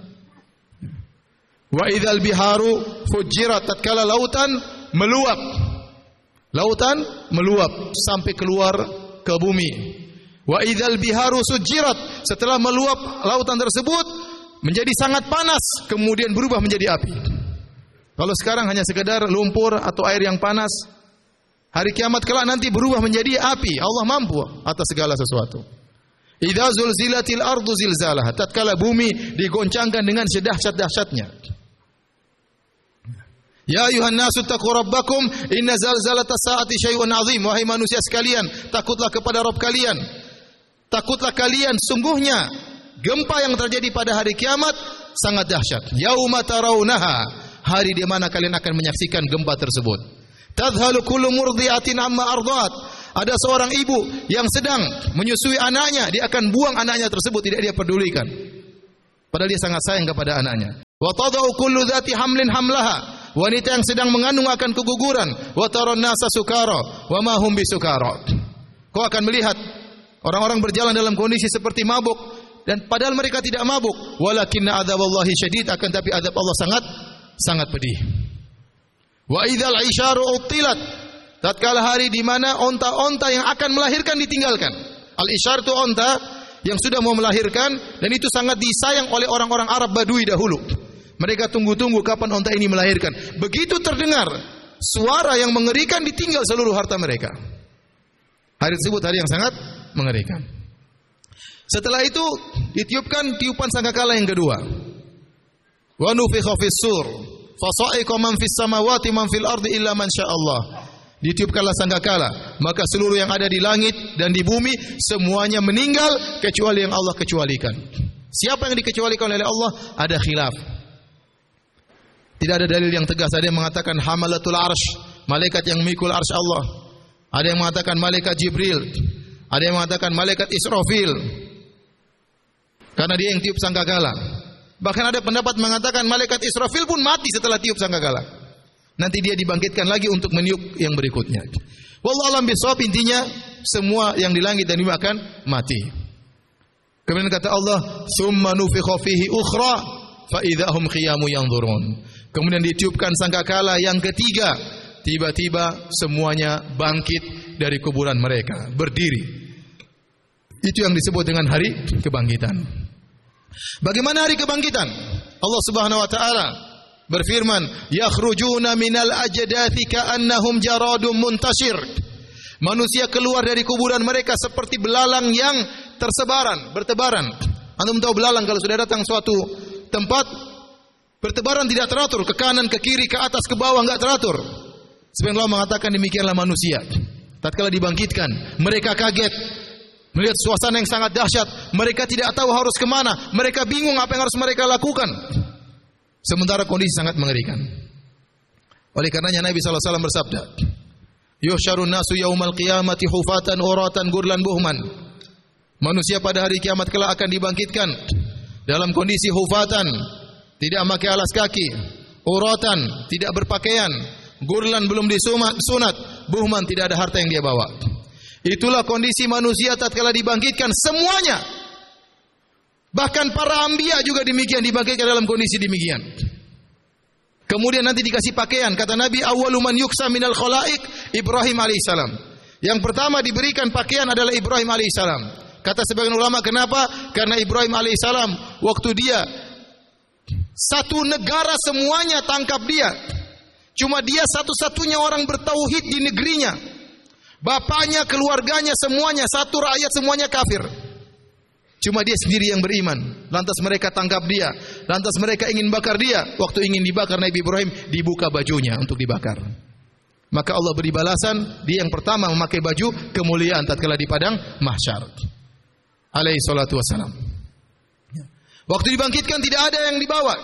Wa idzal biharu fujirat, tatkala lautan meluap. Lautan meluap sampai keluar ke bumi. Wa idzal biharu sujirat, setelah meluap lautan tersebut menjadi sangat panas, kemudian berubah menjadi api. Kalau sekarang hanya sekedar lumpur atau air yang panas, hari kiamat kelak nanti berubah menjadi api. Allah mampu atas segala sesuatu. Idza zulzilatil ardu zilzalaha, tatkala bumi digoncangkan dengan sedahsyat-dahsyatnya. Ya ayuhan nasu taqu rabbakum inna zalzalatas saati syai'un 'azim. Wahai manusia sekalian, takutlah kepada Rabb kalian. Takutlah kalian, sungguhnya gempa yang terjadi pada hari kiamat sangat dahsyat. Yauma tarawunaha, hari di mana kalian akan menyaksikan gempa tersebut. Tadhalu kullu murdi'atin amma ardhat. Ada seorang ibu yang sedang menyusui anaknya, dia akan buang anaknya tersebut, tidak dia pedulikan. Padahal dia sangat sayang kepada anaknya. Wa tadau kullu dzati hamlin hamlaha. Wanita yang sedang mengandung akan keguguran. Wa taron nasa sukara wa ma hum bisukara. Kau akan melihat orang-orang berjalan dalam kondisi seperti mabuk dan padahal mereka tidak mabuk. Walakinna adzaballahi syadid, akan tapi azab Allah sangat pedih. Wa idzal isyaru utilat, tatkala hari di mana onta-onta yang akan melahirkan ditinggalkan. Al-isyar itu onta yang sudah mau melahirkan, dan itu sangat disayang oleh orang-orang Arab Badui dahulu. Mereka tunggu-tunggu kapan onta ini melahirkan. Begitu terdengar suara yang mengerikan, ditinggal seluruh harta mereka. Hari tersebut hari yang sangat mengerikan. Setelah itu ditiupkan tiupan sangkakala yang kedua. Wa nufikha fis-sur fa sa'iqa man fis samawati man fil ardi illa man syaa Allah. Ditiupkanlah sangkakala, maka seluruh yang ada di langit dan di bumi semuanya meninggal kecuali yang Allah kecualikan. Siapa yang dikecualikan oleh Allah? Ada khilaf. Tidak ada dalil yang tegas. Ada yang mengatakan hamalatul arsh, malaikat yang memikul arsy Allah. Ada yang mengatakan malaikat Jibril. Ada yang mengatakan malaikat Israfil, karena dia yang tiup sangkakala. Bahkan ada pendapat mengatakan malaikat Israfil pun mati setelah tiup sangkakala. Nanti dia dibangkitkan lagi untuk meniup yang berikutnya. Wallahu a'lam bishawab, intinya semua yang di langit dan bumi akan mati. Kemudian kata Allah, "Tsumma nufikha fihi ukhra fa idzahum qiyamun yanzurun." Kemudian ditiupkan sangkakala yang ketiga, tiba-tiba semuanya bangkit dari kuburan mereka, berdiri. Itu yang disebut dengan hari kebangkitan. Bagaimana hari kebangkitan? Allah Subhanahu wa taala berfirman, "Yakhrujuna minal ajdathi ka'annahum jaradun muntashir." Manusia keluar dari kuburan mereka seperti belalang yang bertebaran. Antum tahu belalang kalau sudah datang suatu tempat bertebaran tidak teratur, ke kanan, ke kiri, ke atas, ke bawah, enggak teratur. Sebenarnya Allah mengatakan demikianlah manusia. Tatkala dibangkitkan, mereka kaget melihat suasana yang sangat dahsyat. Mereka tidak tahu harus kemana. Mereka bingung apa yang harus mereka lakukan. Sementara kondisi sangat mengerikan. Oleh karenanya Nabi SAW bersabda, "Yuhsyarun nasu yaumal qiyamati hufatan uratan gurlan buhman." Manusia pada hari kiamat kelak akan dibangkitkan dalam kondisi hufatan, tidak memakai alas kaki, uratan, tidak berpakaian, gurlan belum disunat, buhman tidak ada harta yang dia bawa. Itulah kondisi manusia tatkala dibangkitkan semuanya. Bahkan para anbiya juga demikian, dibangkitkan dalam kondisi demikian. Kemudian nanti dikasih pakaian. Kata Nabi, "Awwalu man yuksa minal khalaiq Ibrahim alaihissalam." Yang pertama diberikan pakaian adalah Ibrahim alaihissalam. Kata sebagian ulama, kenapa? Karena Ibrahim alaihissalam waktu dia satu negara semuanya tangkap dia. Cuma dia satu-satunya orang bertauhid di negerinya. Bapaknya, keluarganya, semuanya satu rakyat, semuanya kafir. Cuma dia sendiri yang beriman. Lantas mereka tangkap dia. Lantas mereka ingin bakar dia. Waktu ingin dibakar Nabi Ibrahim, dibuka bajunya untuk dibakar. Maka Allah beri balasan, dia yang pertama memakai baju kemuliaan tatkala di padang mahsyar. Alaihi salatu wassalam. Waktu dibangkitkan tidak ada yang dibawa.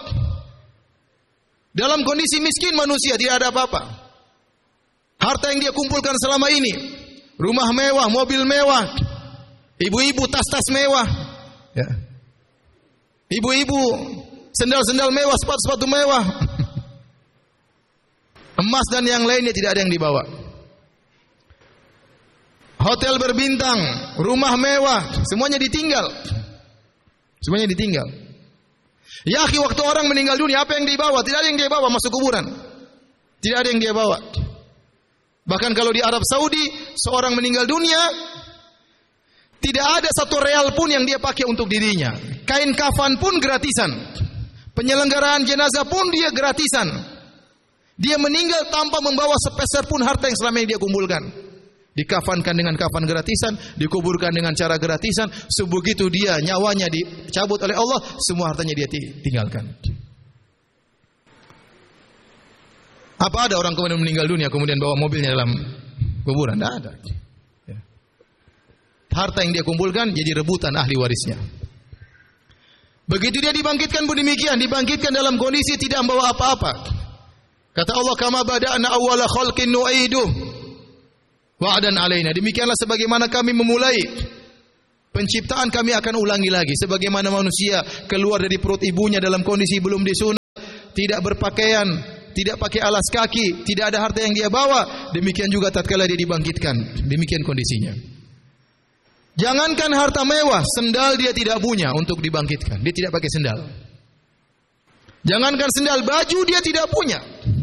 Dalam kondisi miskin manusia, tidak ada apa-apa. Harta yang dia kumpulkan selama ini, rumah mewah, mobil mewah, ibu-ibu tas-tas mewah, ya. Ibu-ibu sendal-sendal mewah, sepatu-sepatu mewah, emas dan yang lainnya tidak ada yang dibawa. Hotel berbintang, rumah mewah, semuanya ditinggal. Semuanya ditinggal. Ya akhi, waktu orang meninggal dunia, apa yang dibawa? Tidak ada yang dia bawa masuk kuburan. Tidak ada yang dia bawa. Bahkan kalau di Arab Saudi, seorang meninggal dunia, tidak ada satu real pun yang dia pakai untuk dirinya. Kain kafan pun gratisan. Penyelenggaraan jenazah pun dia gratisan. Dia meninggal tanpa membawa sepeser pun harta yang selama ini dia kumpulkan. Dikafankan dengan kafan gratisan, dikuburkan dengan cara gratisan. Sebegitu dia nyawanya dicabut oleh Allah, semua hartanya dia tinggalkan. Apa ada orang kemudian meninggal dunia kemudian bawa mobilnya dalam kuburan? Tidak ada. Harta yang dia kumpulkan jadi rebutan ahli warisnya. Begitu dia dibangkitkan pun demikian, dibangkitkan dalam kondisi tidak membawa apa-apa. Kata Allah, "Kama bada'na awwala khalqin nu'iduh wa'adan alaina." Demikianlah sebagaimana kami memulai penciptaan, kami akan ulangi lagi. Sebagaimana manusia keluar dari perut ibunya dalam kondisi belum disunat, tidak berpakaian, tidak pakai alas kaki, tidak ada harta yang dia bawa, demikian juga tatkala dia dibangkitkan. Demikian kondisinya. Jangankan harta mewah, sendal dia tidak punya untuk dibangkitkan. Dia tidak pakai sendal. Jangankan sendal, baju dia tidak punya.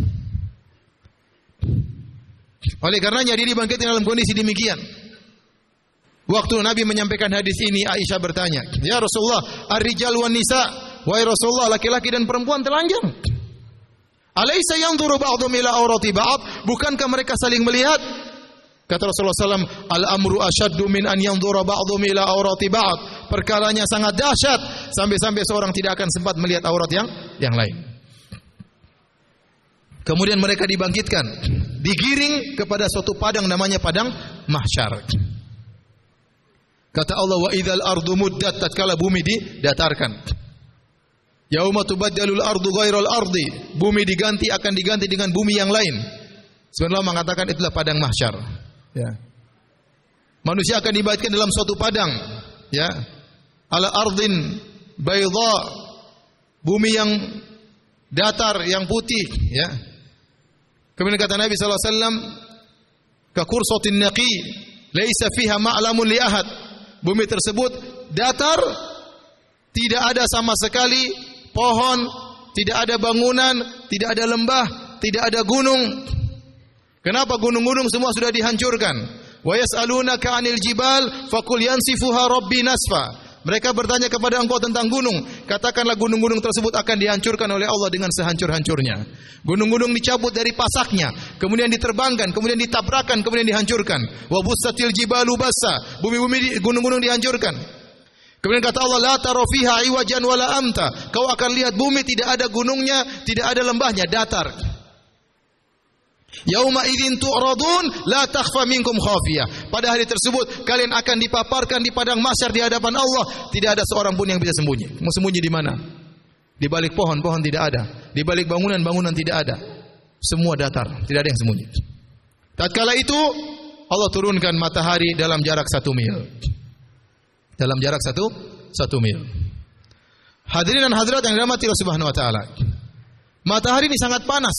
Oleh karenanya dia dibangkitkan dalam kondisi demikian. Waktu Nabi menyampaikan hadis ini, Aisyah bertanya, "Ya Rasulullah, ar-rijal wan nisa?" Wahai Rasulullah, laki-laki dan perempuan telanjang. Alaysa yanzuru ba'dhum ila awrati ba'd? Bukankah mereka saling melihat? Kata Rasulullah SAW, al-amru asyaddu min an yanzura ba'dhum ila awrati ba'd. Perkaranya sangat dahsyat sampai-sampai seorang tidak akan sempat melihat aurat yang lain. Kemudian mereka dibangkitkan, digiring kepada suatu padang namanya padang mahsyar. Kata Allah, wa idzal ardu muddat, tatkala bumi didatarkan. Yauma tubaddalul ardu ghairal ardi, bumi akan diganti dengan bumi yang lain. Sebenarnya Allah mengatakan itulah padang mahsyar. Ya. Manusia akan dibangkitkan dalam suatu padang, ya. Ala ardin bayda, bumi yang datar, yang putih, ya. Kemudian kata Nabi sallallahu alaihi wasallam, ka kursatin naqi, laisa fiha ma'lamun li ahad. Bumi tersebut datar, tidak ada sama sekali pohon, tidak ada bangunan, tidak ada lembah, tidak ada gunung. Kenapa gunung-gunung semua sudah dihancurkan? Wa yas'alunaka 'anil jibal faqul yansifuha rabbi nasfa. Mereka bertanya kepada engkau tentang gunung, katakanlah gunung-gunung tersebut akan dihancurkan oleh Allah dengan sehancur-hancurnya. Gunung-gunung dicabut dari pasaknya, kemudian diterbangkan, kemudian ditabrakan, kemudian dihancurkan. Wa bussatil jibalu bassa. Bumi-bumi gunung-gunung dihancurkan. Kemudian kata Allah, la tara fiha iwajan wala amta. Kau akan lihat bumi tidak ada gunungnya, tidak ada lembahnya, datar. Yauma idzin tu'radun la takhfa minkum khafiyah. Pada hari tersebut kalian akan dipaparkan di padang mahsyar di hadapan Allah, tidak ada seorang pun yang bisa sembunyi. Mau sembunyi di mana? Di balik pohon tidak ada, di balik bangunan tidak ada. Semua datar, tidak ada yang sembunyi. Tatkala itu Allah turunkan matahari dalam jarak 1 mil. Dalam jarak 1 mil. Hadirin dan hadirat yang dirahmati Allah Subhanahu wa taala. Matahari ini sangat panas.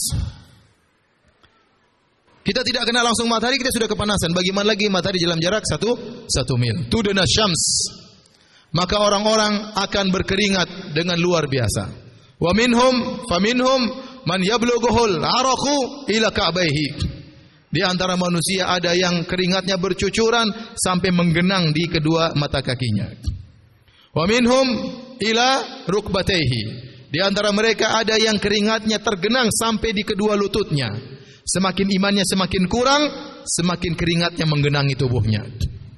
Kita tidak kenal langsung matahari, kita sudah kepanasan. Bagaimana lagi matahari dalam jarak 1 mil. Tudana syams. Maka orang-orang akan berkeringat dengan luar biasa. Wa faminhum man yablughuhul araqu ila ka'baihi. Di antara manusia ada yang keringatnya bercucuran sampai menggenang di kedua mata kakinya. Wa minhum ila rukbatayhi. Di antara mereka ada yang keringatnya tergenang sampai di kedua lututnya. Semakin imannya semakin kurang, semakin keringatnya menggenangi tubuhnya.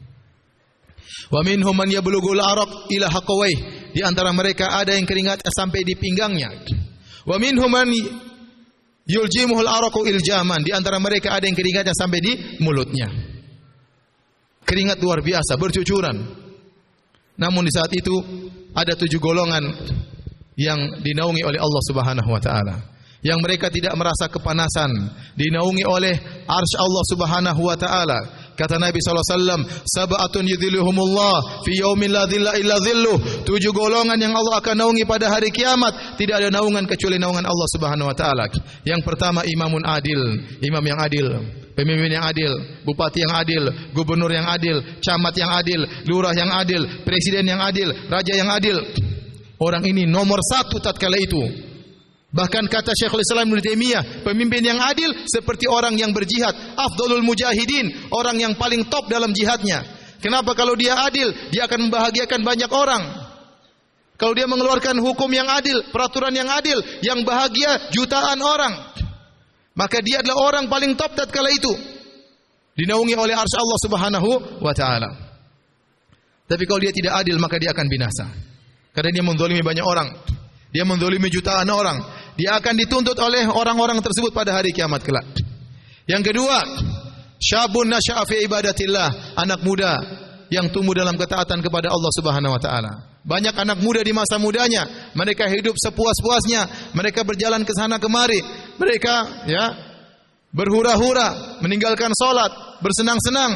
Wa minhum man yablughul araq ila haqawayh. Di antara mereka ada yang keringatnya sampai di pinggangnya. Wa minhum man yuljimuhul araqu iljaman. Di antara mereka ada yang keringatnya sampai di mulutnya. Keringat luar biasa, bercucuran. Namun di saat itu ada 7 golongan yang dinaungi oleh Allah Subhanahu wa taala. Yang mereka tidak merasa kepanasan, dinaungi oleh arsy Allah Subhanahu wa taala. Kata Nabi sallallahu alaihi wasallam, sab'atun yudhilluhumullah fi yaumin la dhilla illa dhilluh. 7 golongan yang Allah akan naungi pada hari kiamat, tidak ada naungan kecuali naungan Allah Subhanahu wa taala. Yang pertama imamun adil, imam yang adil, pemimpin yang adil, bupati yang adil, gubernur yang adil, camat yang adil, lurah yang adil, presiden yang adil, raja yang adil. Orang ini nomor 1 tatkala itu. Bahkan kata Syekhul Islam Ibnu Taimiyah, pemimpin yang adil seperti orang yang berjihad, afdalul mujahidin, orang yang paling top dalam jihadnya. Kenapa? Kalau dia adil, dia akan membahagiakan banyak orang. Kalau dia mengeluarkan hukum yang adil, peraturan yang adil, yang bahagia jutaan orang, maka dia adalah orang paling top tatkala itu, dinaungi oleh arsy Allah Subhanahu wa taala. Tapi kalau dia tidak adil, maka dia akan binasa. Karena dia menzalimi banyak orang. Dia menzalimi jutaan orang. Dia akan dituntut oleh orang-orang tersebut pada hari kiamat kelak. Yang kedua, syabun nasya'a fi ibadatillah, anak muda yang tumbuh dalam ketaatan kepada Allah Subhanahu wa taala. Banyak anak muda di masa mudanya, mereka hidup sepuas-puasnya, mereka berjalan ke sana kemari, mereka berhura-hura, meninggalkan salat, bersenang-senang,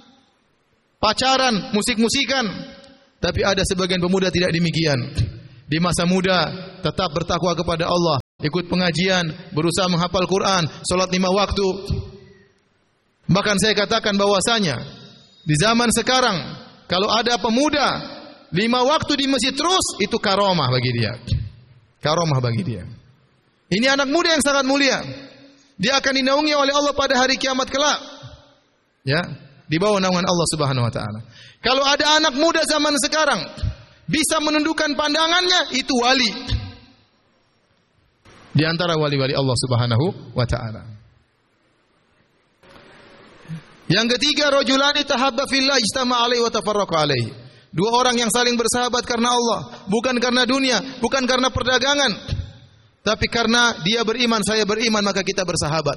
pacaran, musik-musikan. Tapi ada sebagian pemuda tidak demikian. Di masa muda tetap bertakwa kepada Allah, ikut pengajian, berusaha menghafal Quran, salat 5 waktu. Bahkan saya katakan bahwasanya di zaman sekarang kalau ada pemuda 5 waktu di masjid terus, itu karomah bagi dia. Karomah bagi dia. Ini anak muda yang sangat mulia. Dia akan dinaungi oleh Allah pada hari kiamat kelak. Ya, di bawah naungan Allah Subhanahu wa taala. Kalau ada anak muda zaman sekarang bisa menundukkan pandangannya, itu wali. Di antara wali-wali Allah Subhanahu wa taala. Yang ketiga, rajulani tahabba fillah ijtama'a alaihi wa tafarraqa alaihi. 2 orang yang saling bersahabat karena Allah, bukan karena dunia, bukan karena perdagangan, tapi karena dia beriman, saya beriman, maka kita bersahabat.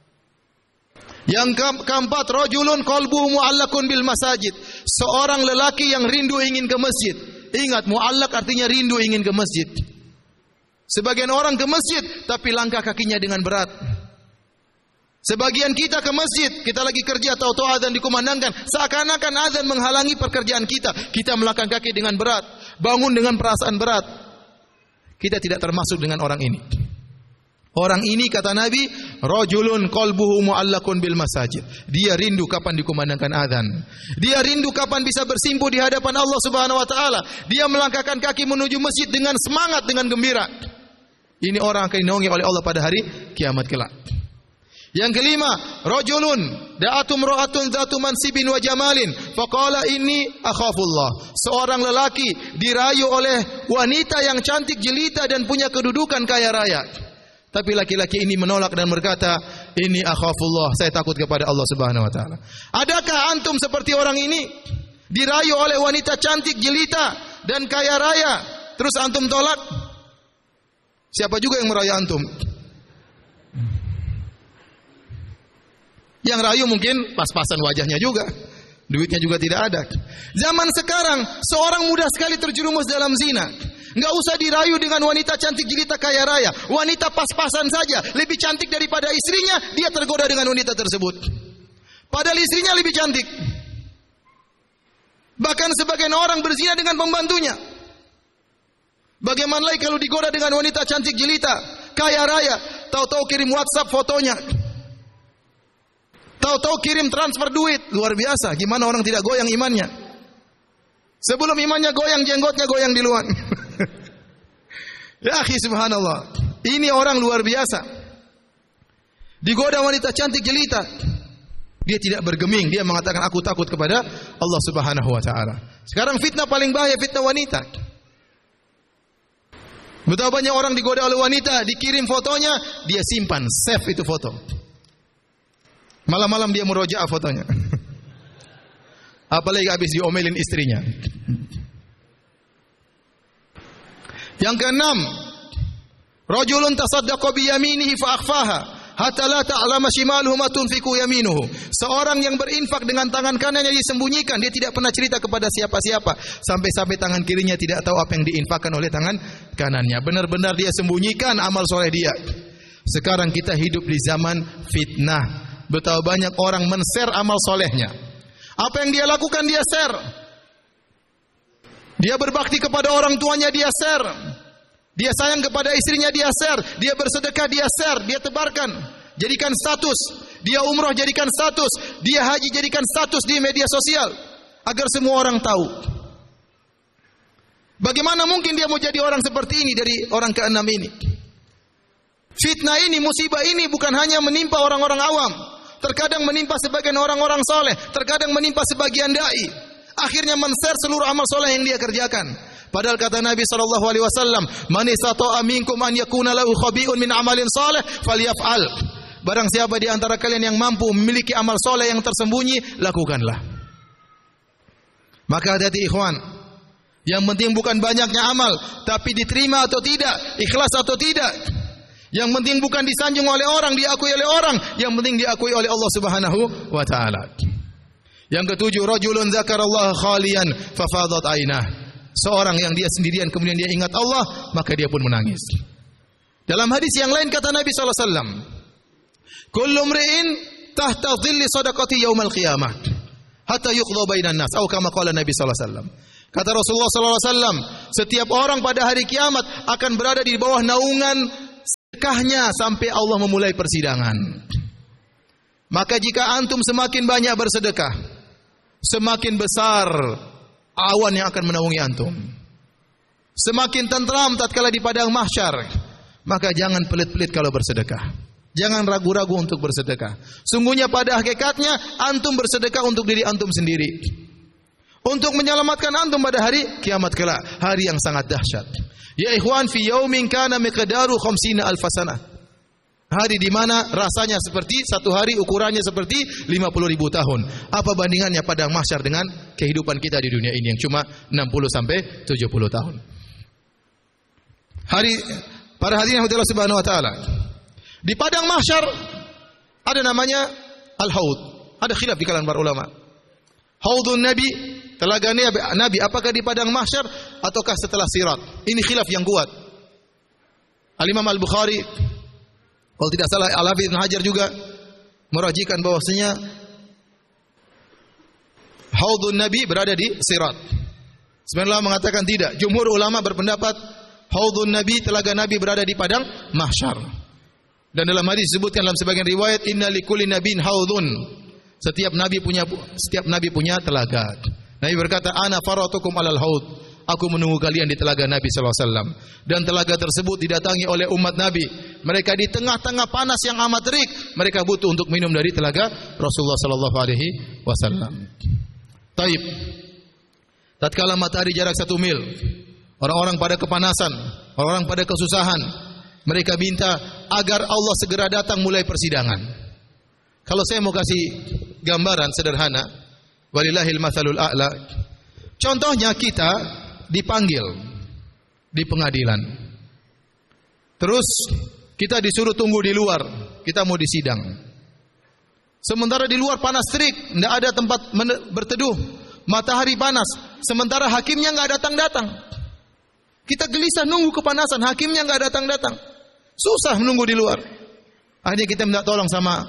Yang keempat, rajulun qalbuhu mu'allaqun bil masajid. Seorang lelaki yang rindu ingin ke masjid. Ingat, mu'allaq artinya rindu ingin ke masjid. Sebagian orang ke masjid, tapi langkah kakinya dengan berat. Sebagian kita ke masjid, kita lagi kerja, tahu-tahu azan dikumandangkan, seakan-akan azan menghalangi pekerjaan kita. Kita melangkah kaki dengan berat, bangun dengan perasaan berat. Kita tidak termasuk dengan orang ini. Orang ini kata Nabi, rajulun qalbuhu mu'allaqun bil masajid. Dia rindu kapan dikumandangkan azan. Dia rindu kapan bisa bersimpuh di hadapan Allah Subhanahu wa taala. Dia melangkahkan kaki menuju masjid dengan semangat, dengan gembira. Ini orang akan dinaungi oleh Allah pada hari kiamat kelak. Yang kelima, rajulun da'atum ra'atun dzatu mansibin wa jamalin faqala inni akhafullah. Seorang lelaki dirayu oleh wanita yang cantik jelita dan punya kedudukan kaya raya. Tapi laki-laki ini menolak dan berkata, inni akhafullah, saya takut kepada Allah Subhanahu wa taala. Adakah antum seperti orang ini? Dirayu oleh wanita cantik jelita dan kaya raya, terus antum tolak? Siapa juga yang merayu antum? Yang rayu mungkin pas-pasan wajahnya juga. Duitnya juga tidak ada. Zaman sekarang, seorang mudah sekali terjerumus dalam zina. Enggak usah dirayu dengan wanita cantik jelita kaya raya. Wanita pas-pasan saja, lebih cantik daripada istrinya, dia tergoda dengan wanita tersebut. Padahal istrinya lebih cantik. Bahkan sebagian orang berzina dengan pembantunya. Bagaimana lagi kalau digoda dengan wanita cantik jelita, kaya raya, tahu-tahu kirim WhatsApp fotonya. Tahu-tahu kirim transfer duit, luar biasa. Gimana orang tidak goyang imannya? Sebelum imannya goyang, jenggotnya goyang di luar. Ya akhi, subhanallah. Ini orang luar biasa. Digoda wanita cantik jelita, dia tidak bergeming, dia mengatakan aku takut kepada Allah Subhanahu wa taala. Sekarang fitnah paling bahaya fitnah wanita. Betapa banyak orang digoda oleh wanita, dikirim fotonya, dia simpan, save itu foto. Malam-malam dia murojaah fotonya. Apalagi habis diomelin istrinya. Yang keenam, rajulun tasaddaqa bi yaminihi fa akhfaha hatta la ta'lama shimaluhu ma tunfiqu yaminuhu. Seorang yang berinfak dengan tangan kanannya disembunyikan, dia tidak pernah cerita kepada siapa-siapa, sampai-sampai tangan kirinya tidak tahu apa yang diinfakkan oleh tangan kanannya. Benar-benar dia sembunyikan amal soleh dia. Sekarang kita hidup di zaman fitnah. Betapa banyak orang men-share amal solehnya. Apa yang dia lakukan dia share. Dia berbakti kepada orang tuanya dia share. Dia sayang kepada istrinya dia share. Dia bersedekah dia share, dia tebarkan. Jadikan status. Dia umrah jadikan status. Dia haji jadikan status di media sosial agar semua orang tahu. Bagaimana mungkin dia mau jadi orang seperti ini dari orang keenam ini? Fitnah ini, musibah ini bukan hanya menimpa orang-orang awam. Terkadang menimpa sebagian orang-orang soleh, terkadang menimpa sebagian dai. Akhirnya men-share seluruh amal soleh yang dia kerjakan. Padahal kata Nabi SAW, "Man istata'a minkum an yakuna lahu khabi'un min amalin soleh, falyaf'al." Barang siapa di antara kalian yang mampu memiliki amal soleh yang tersembunyi, lakukanlah. Maka hati-hati ikhwan. Yang penting bukan banyaknya amal, tapi diterima atau tidak, ikhlas atau tidak. Yang penting bukan disanjung oleh orang, diakui oleh orang. Yang penting diakui oleh Allah Subhanahu wa taala. Yang ketujuh, rajulun dzakarallaha khalian fafadat ainah. Seorang yang dia sendirian kemudian dia ingat Allah, maka dia pun menangis. Dalam hadis yang lain kata Nabi sallallahu alaihi wasallam, "Kullu mri'in tahta dhilli shadaqati yaumal qiyamah hatta yuqda bainan nas." Atau kama qala Nabi sallallahu alaihi wasallam. Kata Rasulullah sallallahu alaihi wasallam, setiap orang pada hari kiamat akan berada di bawah naungan sedekahnya sampai Allah memulai persidangan. Maka jika antum semakin banyak bersedekah, semakin besar awan yang akan menaungi antum. Semakin tentram tatkala di padang mahsyar, maka jangan pelit-pelit kalau bersedekah. Jangan ragu-ragu untuk bersedekah. Sungguhnya pada hakikatnya antum bersedekah untuk diri antum sendiri. Untuk menyelamatkan antum pada hari kiamat kelak, hari yang sangat dahsyat. Ya ikhwan, fi yaumin kana miqdaru 50 alf sanah. Hari di mana rasanya seperti satu hari, ukurannya seperti 50.000 tahun. Apa bandingannya padang mahsyar dengan kehidupan kita di dunia ini yang cuma 60 sampai 70 tahun. Para hadirin Allah Subhanahu wa taala. Di padang mahsyar ada namanya Al-Haud. Ada khilaf di kalangan para ulama. Haudun Nabi, telaga Nabi, apakah di padang mahsyar ataukah setelah sirat? Ini khilaf yang kuat. Al-Imam Al-Bukhari, kalau tidak salah Al-Hafidz Ibnu Hajar juga merajikan bahwasanya Haudun Nabi berada di sirat. Sebenarnya mengatakan tidak. Jumhur ulama berpendapat Haudun Nabi, telaga Nabi berada di padang mahsyar. Dan dalam hadis disebutkan dalam sebagian riwayat, inna likulli nabiyyin haudun. Setiap nabi punya telaga. Nabi berkata, ana faratukum alal haud. Aku menunggu kalian di telaga Nabi sallallahu alaihi wasallam. Dan telaga tersebut didatangi oleh umat Nabi. Mereka di tengah-tengah panas yang amat terik, mereka butuh untuk minum dari telaga Rasulullah sallallahu alaihi wasallam. Taib. Tatkala matahari jarak 1 mil, orang-orang pada kepanasan, orang-orang pada kesusahan. Mereka minta agar Allah segera datang mulai persidangan. Kalau saya mau kasih gambaran sederhana, walillahil matsalul a'la. Contohnya kita dipanggil di pengadilan. Terus kita disuruh tunggu di luar, kita mau disidang. Sementara di luar panas terik, tidak ada tempat berteduh, matahari panas. Sementara hakimnya enggak datang-datang. Kita gelisah nunggu kepanasan, hakimnya enggak datang-datang. Susah menunggu di luar. Akhirnya kita minta tolong sama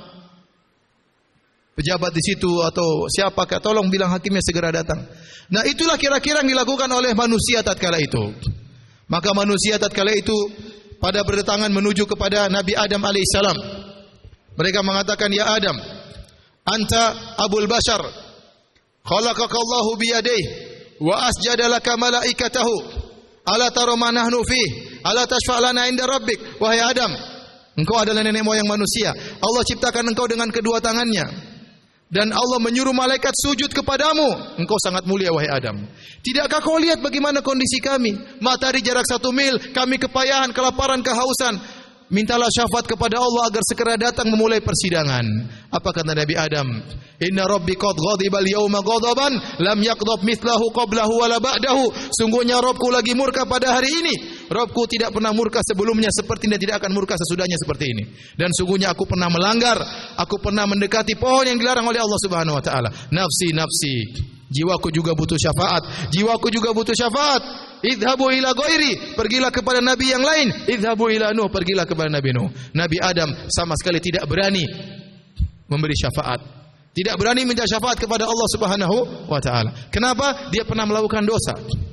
pejabat di situ atau siapakah, tolong bilang hakimnya segera datang. Nah, itulah kira-kira yang dilakukan oleh manusia tatkala itu. Maka manusia tatkala itu pada berdatangan menuju kepada Nabi Adam alaihissalam. Mereka mengatakan, ya Adam, anta abul bashar, khalaqakallahu biyadayhi wa asjada laka malaikatahu, ala tara ma nahnu fih, ala tashfa' lana inda rabbik. Wahai Adam, engkau adalah nenek moyang manusia. Allah ciptakan engkau dengan kedua tangannya, dan Allah menyuruh malaikat sujud kepadamu. Engkau sangat mulia wahai Adam. Tidakkah kau lihat bagaimana kondisi kami? Matahari jarak 1 mil, kami kepayahan, kelaparan, kehausan. Mintalah syafaat kepada Allah agar segera datang memulai persidangan. Apa kata Nabi Adam? Inna rabbi qad ghadiba al-yawma ghadaban lam yaqdab mithlahu qablahu wala ba'dahu. Sungguhnya Rabbku lagi murka pada hari ini. Rabbku tidak pernah murka sebelumnya seperti ini, dan tidak akan murka sesudahnya seperti ini. Dan sungguhnya aku pernah melanggar, aku pernah mendekati pohon yang dilarang oleh Allah Subhanahu wa taala. Nafsi nafsi. Jiwaku juga butuh syafaat. Jiwaku juga butuh syafaat. Idhabu ila ghairi, pergilah kepada nabi yang lain. Idhabu ila Nuh, pergilah kepada Nabi Nuh. Nabi Adam sama sekali tidak berani memberi syafaat. Tidak berani minta syafaat kepada Allah Subhanahu wa taala. Kenapa? Dia pernah melakukan dosa.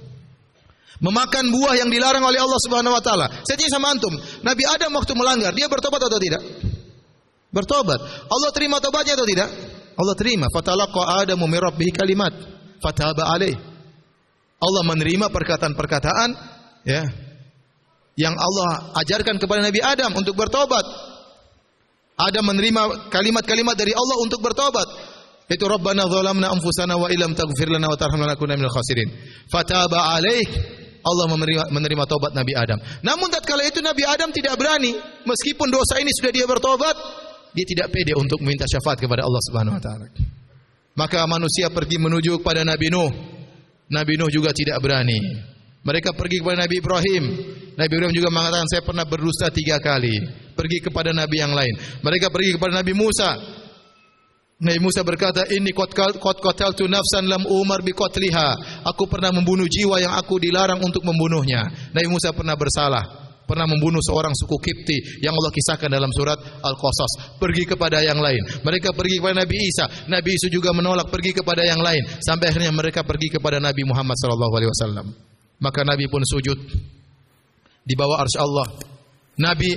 Memakan buah yang dilarang oleh Allah Subhanahu wa taala. Saya tanya sama antum, Nabi Adam waktu melanggar, dia bertobat atau tidak? Bertobat. Allah terima tobatnya atau tidak? Allah terima. Fatalaqa Adamu min rabbih kalimat fataba alaih. Allah menerima perkataan-perkataan ya yang Allah ajarkan kepada Nabi Adam untuk bertobat. Adam menerima kalimat-kalimat dari Allah untuk bertobat. Itu Rabbana zalamna anfusana wa illam taghfir lana wa tarhamna lanakunanna minal khasirin. Fataba alaih. Allah menerima taubat Nabi Adam. Namun tatkala itu Nabi Adam tidak berani, meskipun dosa ini sudah dia bertobat, dia tidak pede untuk meminta syafaat kepada Allah Subhanahu wa taala. Maka manusia pergi menuju kepada Nabi Nuh. Nabi Nuh juga tidak berani. Mereka pergi kepada Nabi Ibrahim. Nabi Ibrahim juga mengatakan, saya pernah berdusta 3 kali. Pergi kepada Nabi yang lain. Mereka pergi kepada Nabi Musa. Nabi Musa berkata, inni qad qataltu nafsan lam umar bi qatliha. Aku pernah membunuh jiwa yang aku dilarang untuk membunuhnya. Nabi Musa pernah bersalah, pernah membunuh seorang suku Kipti yang Allah kisahkan dalam surat Al-Qasas. Pergi kepada yang lain. Mereka pergi kepada Nabi Isa. Nabi Isa juga menolak, pergi kepada yang lain. Sampai akhirnya mereka pergi kepada Nabi Muhammad SAW. Maka Nabi pun sujud di bawah arsy Allah. Nabi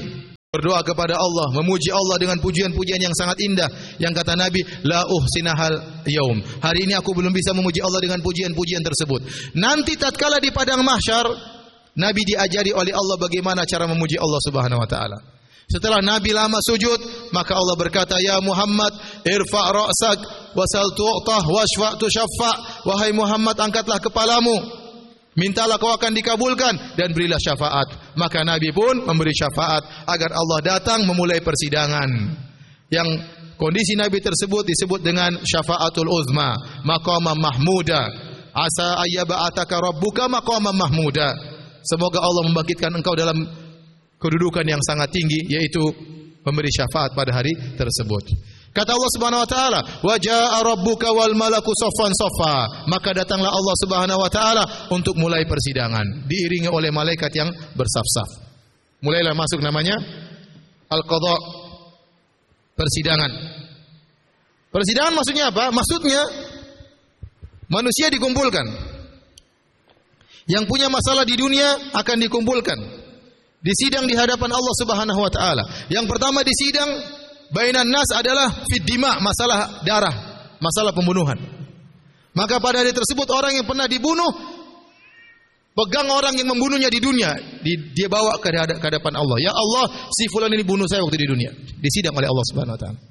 berdoa kepada Allah, memuji Allah dengan pujian-pujian yang sangat indah. Yang kata Nabi, la uhsinahal yaum. Hari ini aku belum bisa memuji Allah dengan pujian-pujian tersebut. Nanti tatkala di padang mahsyar, Nabi diajari oleh Allah bagaimana cara memuji Allah Subhanahu wa taala. Setelah Nabi lama sujud, maka Allah berkata, "Ya Muhammad, irfa' ra'sak wasal tu'tah washfa' tushaffa." Wahai Muhammad, angkatlah kepalamu, mintalah kau akan dikabulkan, dan berilah syafaat. Maka Nabi pun memberi syafaat agar Allah datang memulai persidangan. Yang kondisi Nabi tersebut disebut dengan syafaatul uzma, maqamam mahmuda. Asa ayyaba'ataka rabbuka maqamam mahmuda. Semoga Allah membangkitkan engkau dalam kedudukan yang sangat tinggi, yaitu memberi syafaat pada hari tersebut. Kata Allah Subhanahu wa taala, "Wa jaa'a rabbuka wal malaku saffan saffa." Maka datanglah Allah Subhanahu wa taala untuk mulai persidangan, diiringi oleh malaikat yang bersaf-saf. Mulailah masuk namanya al-qadha, persidangan. Persidangan maksudnya apa? Maksudnya manusia dikumpulkan. Yang punya masalah di dunia akan dikumpulkan, disidang di hadapan Allah Subhanahu wa taala. Yang pertama disidang bainan nas adalah fid dima, masalah darah, masalah pembunuhan. Maka pada hari tersebut orang yang pernah dibunuh pegang orang yang membunuhnya di dunia, dia bawa ke hadapan Allah. Ya Allah, si fulan ini bunuh saya waktu di dunia. Disidang oleh Allah Subhanahu wa taala.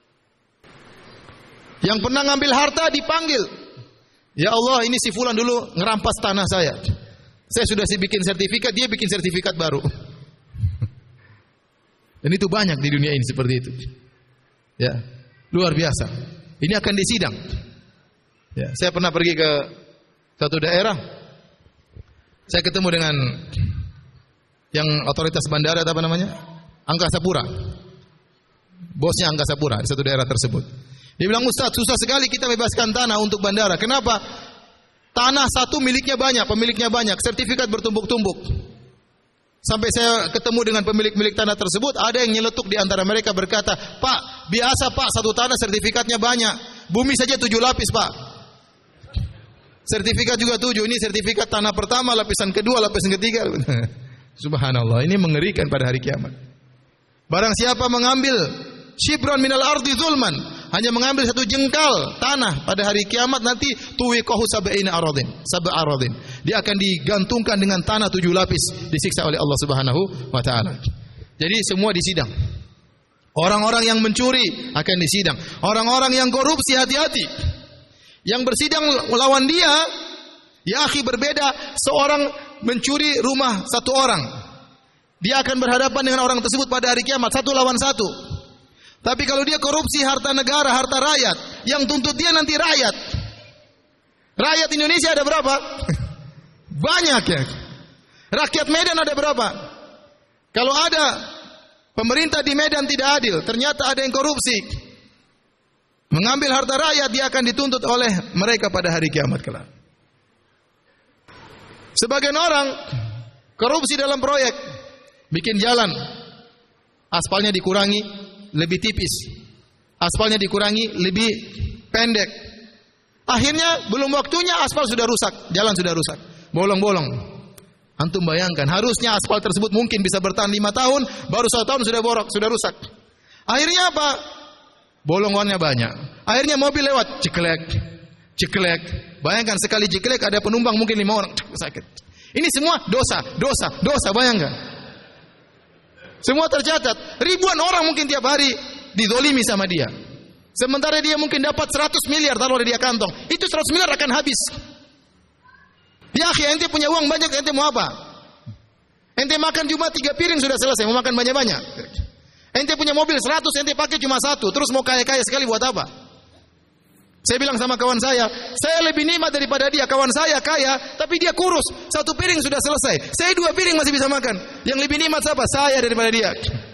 Yang pernah ngambil harta dipanggil. Ya Allah, ini si fulan dulu ngerampas tanah saya. Saya sudah bikin sertifikat, dia bikin sertifikat baru. Dan itu banyak di dunia ini seperti itu. Ya, luar biasa. Ini akan disidang. Ya, saya pernah pergi ke satu daerah. Saya ketemu dengan yang otoritas bandara, apa namanya? Angkasa Pura. Bosnya Angkasa Pura di satu daerah tersebut. Dia bilang, "Ustaz, susah sekali kita bebaskan tanah untuk bandara. Kenapa? Tanah satu miliknya banyak, pemiliknya banyak, sertifikat bertumbuk-tumbuk." Sampai saya ketemu dengan pemilik-milik tanah tersebut, ada yang nyeletuk di antara mereka berkata, "Pak, biasa Pak, satu tanah sertifikatnya banyak. Bumi saja 7 lapis Pak. Sertifikat juga 7, ini sertifikat tanah pertama, lapisan kedua, lapisan ketiga." Subhanallah, ini mengerikan pada hari kiamat. Barang siapa mengambil shibran minal ardi zulman, hanya mengambil satu jengkal tanah pada hari kiamat nanti, tuwiqahu sab'ina aradin. Dia akan digantungkan dengan tanah 7 lapis, disiksa oleh Allah Subhanahu wa taala. Jadi semua disidang. Orang-orang yang mencuri akan disidang. Orang-orang yang korupsi hati-hati. Yang bersidang melawan dia, ya akhi, berbeda. Seorang mencuri rumah satu orang, dia akan berhadapan dengan orang tersebut pada hari kiamat, 1 lawan 1. Tapi kalau dia korupsi harta negara, harta rakyat, yang tuntut dia nanti rakyat. Rakyat Indonesia ada berapa? Banyak ya. Rakyat Medan ada berapa? Kalau ada pemerintah di Medan tidak adil, ternyata ada yang korupsi, mengambil harta rakyat, dia akan dituntut oleh mereka pada hari kiamat kelak. Sebagian orang korupsi dalam proyek, bikin jalan, aspalnya dikurangi, lebih tipis, aspalnya dikurangi, lebih pendek. Akhirnya belum waktunya aspal sudah rusak, jalan sudah rusak, bolong-bolong. Antum bayangkan, harusnya aspal tersebut mungkin bisa bertahan 5 tahun, baru 1 tahun sudah borok, sudah rusak. Akhirnya apa? Bolongannya banyak. Akhirnya mobil lewat, ceklek. Bayangkan sekali ceklek ada penumpang mungkin 5 orang, sakit. Ini semua dosa, bayangkan. Semua tercatat. Ribuan orang mungkin tiap hari dizolimi sama dia. Sementara dia mungkin dapat 100 miliar taruh di dia kantong. Itu 100 miliar akan habis. Ya akhi, ente punya uang banyak, ente mau apa? Ente makan cuma 3 piring sudah selesai, mau makan banyak-banyak. Ente punya mobil 100, ente pakai cuma 1, terus mau kaya-kaya sekali buat apa? Saya bilang sama kawan saya lebih nikmat daripada dia. Kawan saya kaya, tapi dia kurus. 1 piring sudah selesai. Saya 2 piring masih bisa makan. Yang lebih nikmat siapa? Saya daripada dia.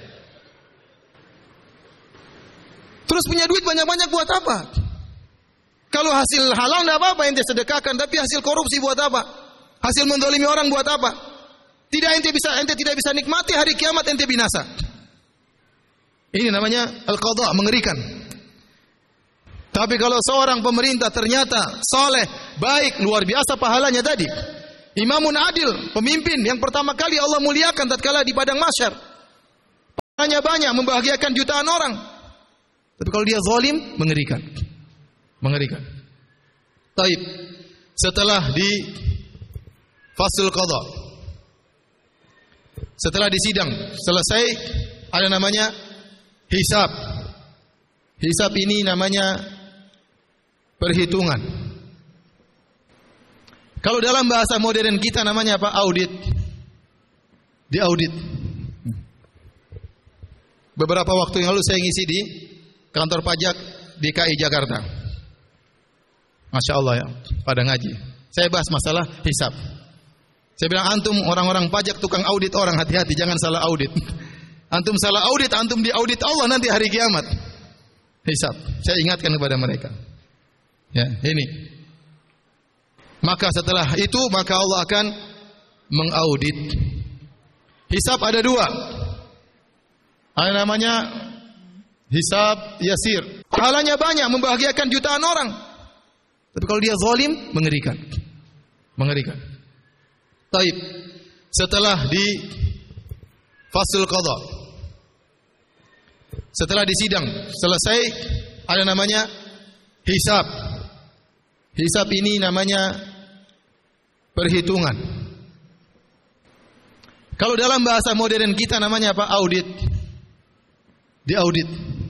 Terus punya duit banyak-banyak buat apa? Kalau hasil halal tidak apa-apa, ente sedekahkan. Tapi hasil korupsi buat apa? Hasil mendolimi orang buat apa? Ente tidak bisa nikmati hari kiamat, ente binasa. Ini namanya al-qadha, mengerikan. Tapi kalau seorang pemerintah ternyata soleh, baik, luar biasa pahalanya tadi. Imamun adil, pemimpin yang pertama kali Allah muliakan tatkala di padang mahsyar. Pahalanya banyak, membahagiakan jutaan orang. Tapi kalau dia zalim, mengerikan. Mengerikan. Taib. Setelah di fasl qadha, setelah di sidang selesai, ada namanya hisab. Hisab ini namanya perhitungan. Kalau dalam bahasa modern kita namanya apa? Audit. Diaudit. Beberapa waktu yang lalu saya ngisi di kantor pajak DKI Jakarta. Masya Allah ya, pada ngaji. Saya bahas masalah hisab. Saya bilang, antum orang-orang pajak tukang audit orang, hati-hati jangan salah audit. Antum salah audit, antum diaudit Allah nanti hari kiamat. Hisab. Saya ingatkan kepada mereka. Ya, ini. Maka setelah itu maka Allah akan mengaudit. Hisab ada dua. Ada namanya hisab yasir. Pahalanya banyak, membahagiakan jutaan orang. Tapi kalau dia zalim, mengerikan. Mengerikan. Taib. Setelah di fasl qadha, setelah di sidang selesai, ada namanya hisab. Hisab ini namanya perhitungan. Kalau dalam bahasa modern kita namanya apa? Audit. Diaudit.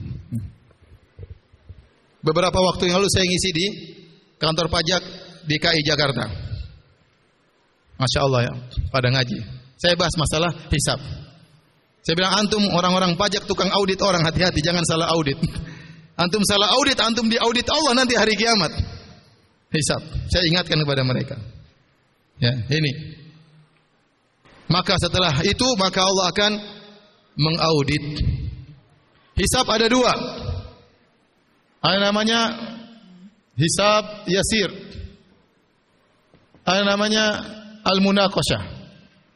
Beberapa waktu yang lalu saya ngisi di kantor pajak DKI Jakarta. Masya Allah ya, pada ngaji. Saya bahas masalah hisab. Saya bilang, antum orang-orang pajak tukang audit orang, hati-hati jangan salah audit. Antum salah audit, antum diaudit Allah nanti hari kiamat. Hisab. Saya ingatkan kepada mereka. Ya, ini. Maka setelah itu maka Allah akan mengaudit. Hisab ada dua. Ada namanya hisab yasir. Ada namanya al-munaqasyah.